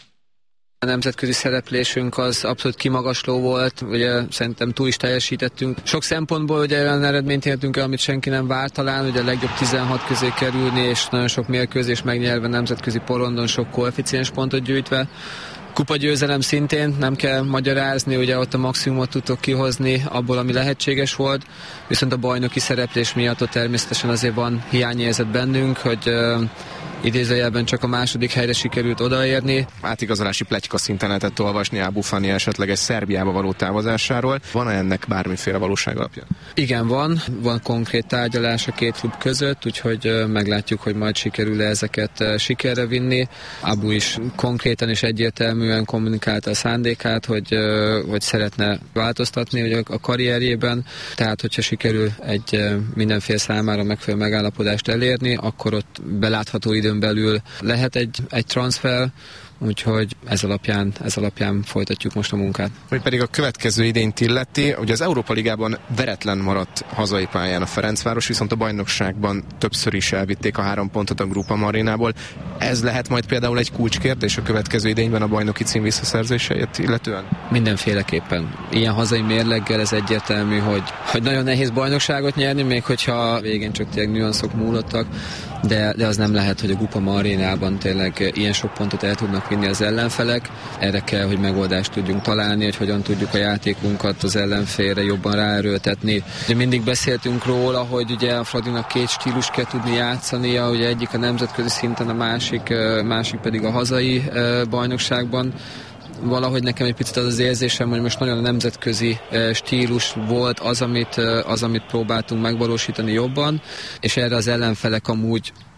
Speaker 14: A nemzetközi szereplésünk az abszolút kimagasló volt, ugye szerintem túl is teljesítettünk. Sok szempontból ugye olyan eredményt értünk el, amit senki nem várt talán, ugye a legjobb 16 közé kerülni, és nagyon sok mérkőzés megnyerve nemzetközi porondon, sok koeficiens pontot gyűjtve. Kupagyőzelem szintén, nem kell magyarázni, ugye ott a maximumot tudtok kihozni abból, ami lehetséges volt, viszont a bajnoki szereplés miatt ott természetesen azért van hiányérzet bennünk, hogy idézőjelben csak a második helyre sikerült odaérni.
Speaker 15: Átigazolási pletyka szinten lehetett olvasni Abu Fani esetleges Szerbiába való távozásáról. Van ennek bármiféle valóság alapja?
Speaker 14: Igen, van konkrét tárgyalás a két klub között, úgyhogy meglátjuk, hogy majd sikerül ezeket sikerre vinni. Abu is konkrétan és egyértelműen kommunikálta a szándékát, hogy szeretne változtatni hogy a karrierjében, tehát hogyha sikerül egy mindenfél számára megfelelő megállapodást elérni, akkor ott belátható időn belül lehet egy transfer, úgyhogy ez alapján folytatjuk most a munkát.
Speaker 15: Vagy pedig a következő idényt illeti, ugye az Európa Ligában veretlen maradt hazai pályán a Ferencváros, viszont a bajnokságban többször is elvitték a 3 pontot a Groupama Arénából. Ez lehet majd például egy kulcskérdés a következő idényben a bajnoki cím visszaszerzéséért illetően?
Speaker 14: Mindenféleképpen. Ilyen hazai mérleggel ez egyértelmű, hogy nagyon nehéz bajnokságot nyerni, még hogyha végén csak tényleg nüanszok múlottak, de az nem lehet, hogy a Groupama Arénában tényleg ilyen sok pontot el tudnak vinni az ellenfelek. Erre kell, hogy megoldást tudjunk találni, hogy hogyan tudjuk a játékunkat az ellenfélre jobban ráerőltetni. Ugye mindig beszéltünk róla, hogy ugye a Fradinak 2 stílus kell tudni játszania, ugye egyik a nemzetközi szinten, a másik pedig a hazai bajnokságban. Valahogy nekem egy picit az érzésem, hogy most nagyon a nemzetközi stílus volt az, amit próbáltunk megvalósítani jobban, és erre az ellenfelek amúgy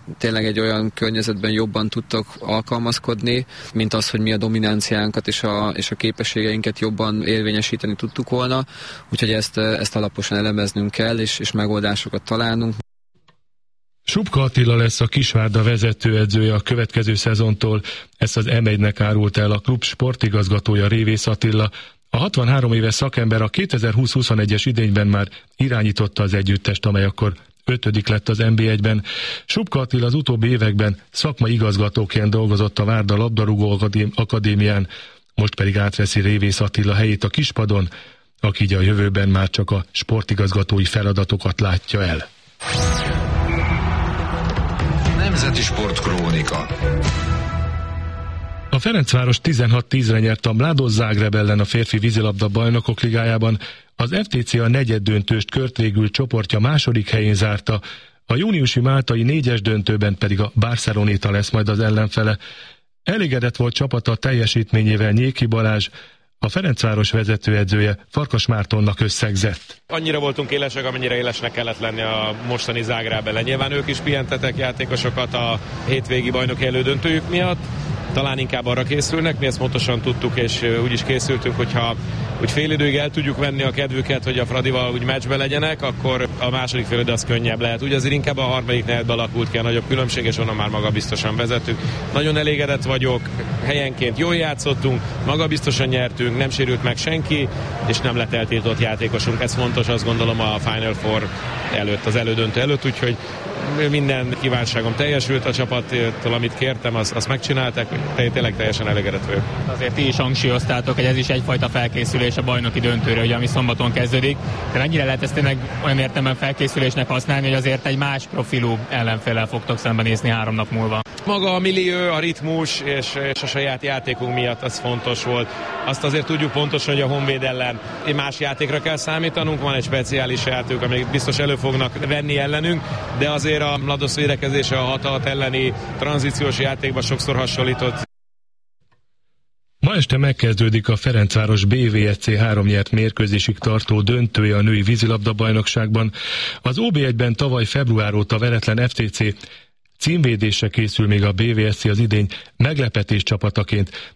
Speaker 14: tényleg egy olyan környezetben jobban tudtak alkalmazkodni, mint az, hogy mi a dominanciánkat és a képességeinket jobban érvényesíteni tudtuk volna. Úgyhogy ezt alaposan elemeznünk kell, és megoldásokat találnunk.
Speaker 12: Subka Attila lesz a Kisvárda vezetőedzője a következő szezontól. Ezt az M1-nek árult el a klub sportigazgatója, Révész Attila. A 63 éves szakember a 2020-21-es idényben már irányította az együttest, amely akkor 5. lett az NB1-ben. Subka Attila az utóbbi években szakmai igazgatóként dolgozott a Várda Labdarúgó Akadémián, most pedig átveszi Révész Attila helyét a kispadon, aki így a jövőben már csak a sportigazgatói feladatokat látja el.
Speaker 11: Nemzeti Sportkrónika.
Speaker 12: A Ferencváros 16-10-re nyert a Mladost Zágráb ellen a férfi vízilabda bajnokok ligájában. Az FTC a negyeddöntőst kört végül csoportja második helyén zárta, a júniusi máltai 4-es döntőben pedig a Barceloneta lesz majd az ellenfele. Elégedett volt csapata a teljesítményével Nyéki Balázs, a Ferencváros vezetőedzője Farkas Mártonnak összegzett.
Speaker 16: Annyira voltunk élesek, amennyire élesnek kellett lenni a mostani Zágráb ellen. Nyilván ők is pihentetek játékosokat a hétvégi bajnoki elődöntőjük miatt. Talán inkább arra készülnek, mi ezt pontosan tudtuk, és úgy is készültünk, hogyha úgy fél időig el tudjuk venni a kedvüket, hogy a Fradival úgy meccsbe legyenek, akkor a második fél idő az könnyebb lehet. Úgy azért inkább a harmadik negyedben alakult ki a nagyobb különbség, és onnan már magabiztosan vezetünk. Nagyon elégedett vagyok, helyenként jól játszottunk, magabiztosan nyertünk, nem sérült meg senki, és nem lett eltiltott játékosunk. Ez fontos, azt gondolom, a Final Four előtt, az elődöntő előtt, úgyhogy minden kívánságom teljesült a csapattól, amit kértem, azt megcsinálták, tényleg teljesen elégedett vagyok.
Speaker 17: Azért ti is hangsúlyoztátok, hogy ez is egyfajta felkészülés a bajnoki döntőre, ugye, ami szombaton kezdődik. De mennyire lehet ezt tényleg olyan értelemben felkészülésnek használni, hogy azért egy más profilú ellenféllel fogtok szembenézni 3 nap múlva?
Speaker 16: Maga a millió, a ritmus és a saját játékunk miatt az fontos volt. Azt azért tudjuk pontosan, hogy a Honvéd ellen más játékra kell számítanunk, van egy speciális játék, amelyik biztos elő fognak venni ellenünk, de azért a Mladost védekezése a 6-6 elleni tranzíciós játékban sokszor hasonlított.
Speaker 12: Ma este megkezdődik a Ferencváros BVSC 3 nyert mérkőzésig tartó döntője a női vízilabda-bajnokságban. Az OB1-ben tavaly február óta veretlen FTC címvédésre készül még a BVSC az idény meglepetés csapataként.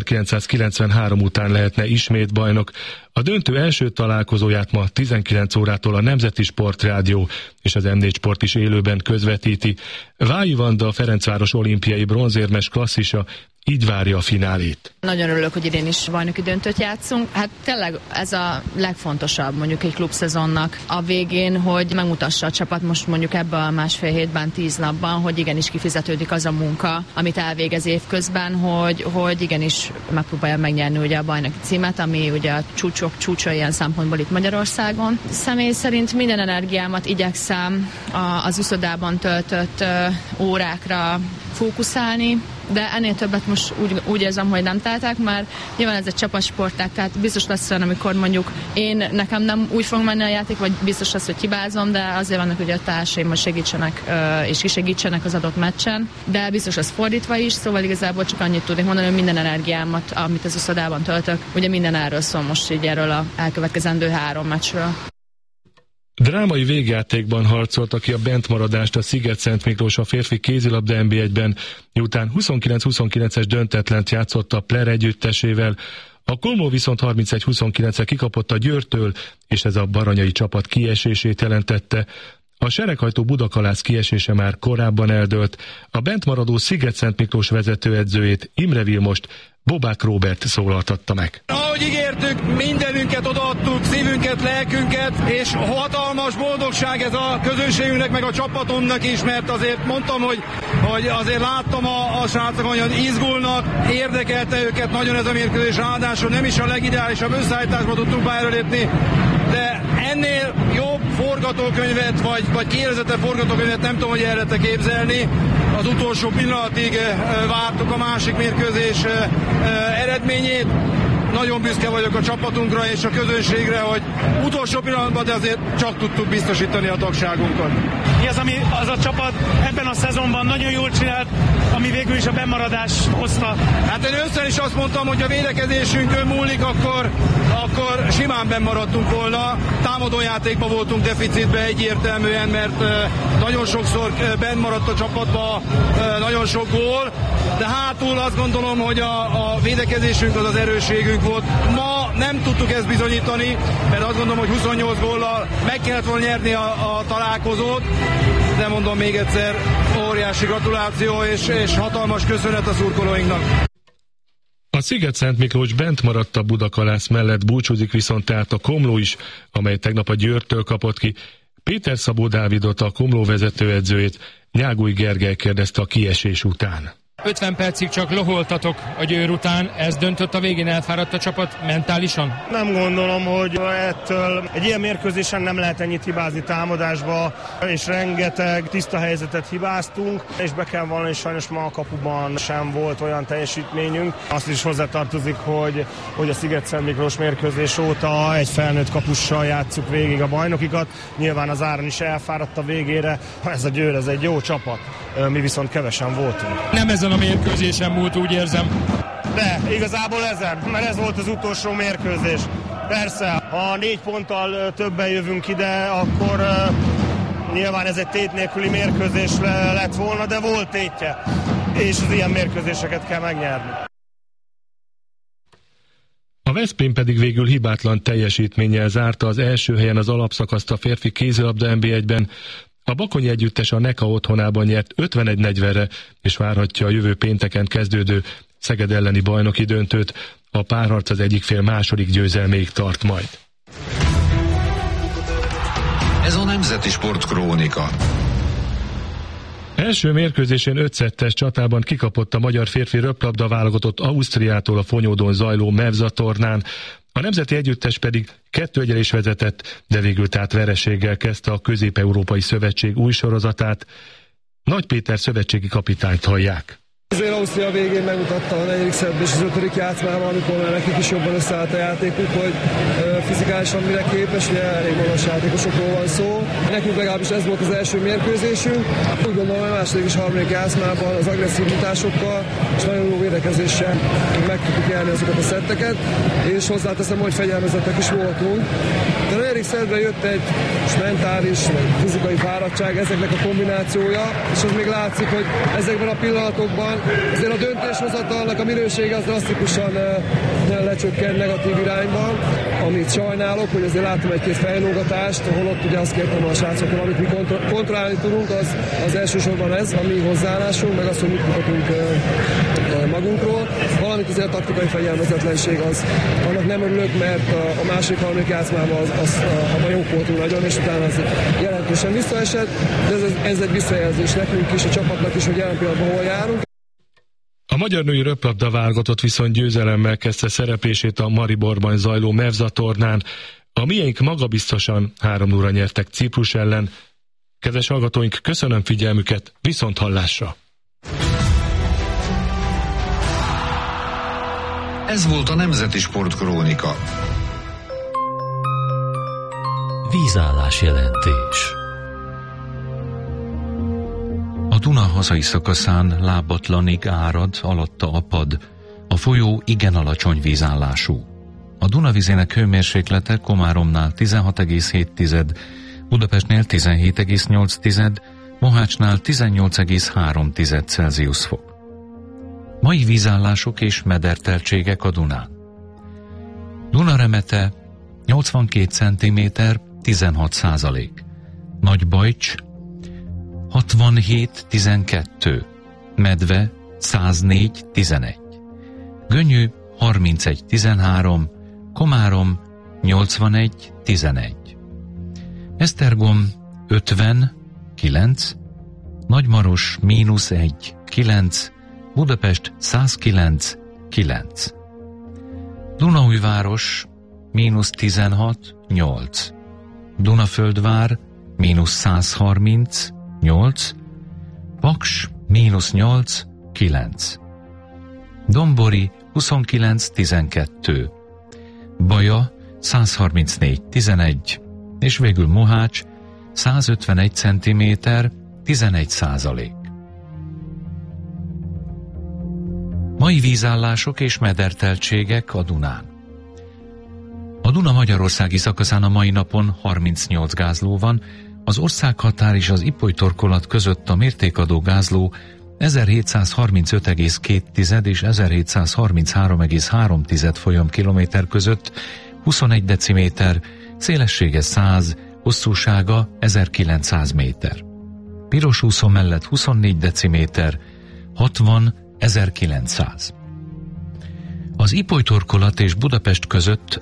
Speaker 12: 1993 után lehetne ismét bajnok. A döntő első találkozóját ma 19 órától a Nemzeti Sportrádió és az M4 Sport is élőben közvetíti. Vályi Vanda, a Ferencváros olimpiai bronzérmes klasszisa így várja a finálét.
Speaker 18: Nagyon örülök, hogy idén is bajnoki döntőt játszunk. Hát tényleg ez a legfontosabb mondjuk egy klubszezonnak a végén, hogy megmutassa a csapat most mondjuk ebben a másfél hétben, 10 napban, hogy igenis kifizetődik az a munka, amit elvégez évközben, hogy igenis megpróbálja megnyerni ugye a bajnoki címet, ami ugye a csúcsa ilyen szempontból itt Magyarországon. Személy szerint minden energiámat igyekszem az uszodában töltött órákra fókuszálni, de ennél többet most úgy érzem, hogy nem teltek, mert nyilván ez egy csapatsportág, tehát biztos lesz olyan, amikor mondjuk nekem nem úgy fog menni a játék, vagy biztos lesz, hogy hibázom, de azért vannak ugye a társaim, hogy segítsenek és kisegítsenek az adott meccsen, de biztos lesz fordítva is, szóval igazából csak annyit tudnék mondani, hogy minden energiámat, amit az uszodában töltök, ugye minden erről szól most így erről a elkövetkezendő 3 meccsről.
Speaker 12: Drámai végjátékban harcolta ki a bentmaradást a Sziget-Szent Miklós a férfi kézilabda NB1-ben, miután 29-29-es döntetlent játszott a Pler együttesével. A Kolmó viszont 31-29-re kikapott a Győrtől, és ez a baranyai csapat kiesését jelentette. A Sereghajtó Budakalász kiesése már korábban eldőlt. A bentmaradó Sziget-Szent Miklós vezetőedzőjét, Imre Vilmost Bobák Róbert szólaltatta meg.
Speaker 20: Ahogy ígértük, mindenünket odaadtuk, szívünket, lelkünket, és hatalmas boldogság ez a közönségünknek, meg a csapatomnak is, mert azért mondtam, hogy azért láttam a srácok, hogy izgulnak, érdekelte őket nagyon ez a mérkőzés, ráadásul nem is a legideálisabb összeállításba tudtunk pályára lépni, de ennél jobb forgatókönyvet, vagy kiélezete forgatókönyvet nem tudom, hogy el lehet képzelni. Az utolsó pillanatig vártuk a másik mérkőzés eredményét, nagyon büszke vagyok a csapatunkra és a közönségre, hogy utolsó pillanatban, de azért csak tudtuk biztosítani a tagságunkat.
Speaker 3: Mi az, ami az a csapat ebben a szezonban nagyon jól csinált, ami végül is a bennmaradást hozta?
Speaker 20: Hát én össze is azt mondtam, hogy a védekezésünkön múlik, akkor simán bennmaradtunk volna. Támadójátékban voltunk deficitben egyértelműen, mert nagyon sokszor bennmaradt a csapatban nagyon sok gól, de hátul azt gondolom, hogy a védekezésünk az erősségünk volt. Ma nem tudtuk ezt bizonyítani, mert azt gondolom, hogy 28 góllal meg kellett volna nyerni a találkozót, de mondom még egyszer, óriási gratuláció és hatalmas köszönet a szurkolóinknak.
Speaker 12: A Sziget-Szent Miklós bent maradt a Budakalász mellett, búcsúzik viszont tehát a Komló is, amely tegnap a Győrtől kapott ki. Péter Szabó Dávidot, a Komló vezetőedzőjét Nyágúj Gergely kérdezte a kiesés után.
Speaker 4: 50 percig csak loholtatok a Győr után, ez döntött a végén, elfáradt a csapat mentálisan?
Speaker 19: Nem gondolom, hogy ettől egy ilyen mérkőzésen nem lehet ennyit hibázni támadásba, és rengeteg tiszta helyzetet hibáztunk, és be kell vallani, sajnos ma a kapuban sem volt olyan teljesítményünk. Azt is hozzátartozik, hogy a Sziget-Szent Miklós mérkőzés óta egy felnőtt kapussal játsszuk végig a bajnokikat. Nyilván az Áron is elfáradt a végére. Ez a Győr, ez egy jó csapat, mi viszont kevesen voltunk.
Speaker 4: Nem ezen a mérkőzésen múlt, úgy érzem.
Speaker 19: De igazából ezen, mert ez volt az utolsó mérkőzés. Persze, ha 4 ponttal többen jövünk ide, akkor nyilván ez egy tét nélküli mérkőzés lett volna, de volt tétje. És az ilyen mérkőzéseket kell megnyerni.
Speaker 12: A Veszprém pedig végül hibátlan teljesítménnyel zárta az első helyen az alapszakaszt a férfi kézilabda NB1-ben. A Bakonyi együttes a Neka otthonában nyert 51-40-re, és várhatja a jövő pénteken kezdődő Szeged elleni bajnoki döntőt. A párharc az egyik fél második győzelméig tart majd.
Speaker 11: Ez a Nemzeti Sport Krónika.
Speaker 12: Első mérkőzésén 5-2-es csatában kikapott a magyar férfi röplabda válogatott Ausztriától a Fonyódon zajló Mevza tornán. A nemzeti együttes pedig 2-1-re is vezetett, de végül tehát vereséggel kezdte a Közép-Európai Szövetség új sorozatát. Nagy Péter szövetségi kapitányt hallják.
Speaker 21: Azért Ausztria végén megmutatta a 4. szedben és az 5. játszmában, amikor már nekik is jobban összeállt a játékuk, hogy fizikálisan mire képes, ugye elég magas játékosokról van szó. Nekünk legalábbis ez volt az első mérkőzésünk. Úgy gondolom, hogy a második és harmadik játszmában az agresszívitásokkal és nagyon jó védekezéssel meg tudtuk jelni azokat a szetteket, és hozzáteszem, hogy fegyelmezettek is voltunk. De a 4. szedben jött egy mentális, fizikai fáradtság, ezeknek a kombinációja, és az még látszik, hogy ezekben a pillanatokban azért a döntéshozatalnak a minősége az drasztikusan lecsökken negatív irányban, amit sajnálok, hogy azért láttam egy-két fejlógatást, holott ugye azt kértem a srácoktól, amit mi kontrollálni tudunk, az elsősorban ez, a mi hozzáállásunk, meg az, hogy mit mutatunk magunkról, valamint azért a taktikai fegyelmezetlenség az, annak nem örülök, mert a másik harmadik játszmában abban jók voltunk nagyon, és utána az jelentősen visszaesett, de ez egy visszajelzés nekünk is, a csapatnak is, hogy jelen pillanatban hol járunk.
Speaker 12: A magyar női röplabda válogatott viszont győzelemmel kezdte szereplését a Mariborban zajló Mevza tornán. A miénk magabiztosan 3-0-ra nyertek Ciprus ellen. Kedves hallgatóink, köszönöm figyelmüket, viszont hallásra!
Speaker 11: Ez volt a Nemzeti Sport Krónika.
Speaker 9: Vízállás jelentés.
Speaker 2: A Duna hazai szakaszán lábatlanig árad, alatta apad, a folyó igen alacsony vízállású. A Duna vizének hőmérséklete Komáromnál 16,7, Budapestnél 17,8, Mohácsnál 18,3 Celsius fok. Mai vízállások és mederteltségek a Dunán. Dunaremete 82 cm, 16%. Nagybajcs 67-12, Medve 104-11, Gönyű 31-13, Komárom 81-11, Esztergom 50-9, Nagymaros -1-9, Budapest 109-9, Dunaújváros -16-8, Dunaföldvár -130, 8, Paks -8, 9, Dombori 29-12, Baja 134,11 és végül Mohács 151 cm 11%. Mai vízállások és mederteltségek a Dunán. A Duna magyarországi szakaszán a mai napon 38 gázló van, az országhatár és az Ipoly-torkolat között a mértékadó gázló 1735,2 és 1733,3 folyamkilométer között 21 deciméter, szélessége 100, hosszúsága 1900 méter. Piros úszó mellett 24 deciméter, 60 1900. Az Ipoly-torkolat és Budapest között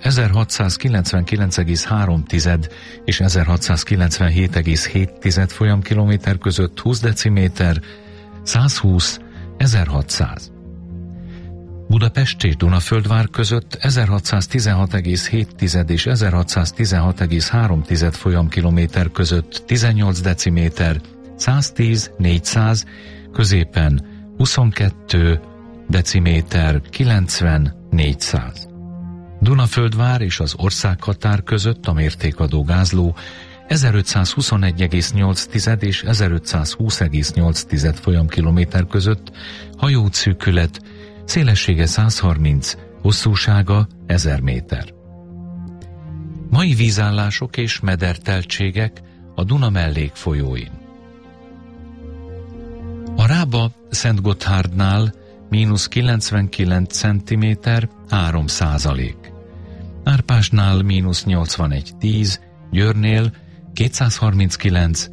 Speaker 2: 1699,3 és 1697,7 folyamkilométer között 20 deciméter, 120 1600. Budapest és Dunaföldvár között 1616,7 és 1616,3 folyamkilométer között 18 deciméter, 110 400, középen 22 deciméter, 90 400. Dunaföldvár és az országhatár között a mértékadó gázló 1521,8 és 1520,8 folyamkilométer között hajóútszűkület, szélessége 130, hosszúsága 1000 méter. Mai vízállások és mederteltségek a Duna mellékfolyóin. A Rába Szentgotthárdnál -99 cm 3%, Árpásnál -81,10, Győrnél 239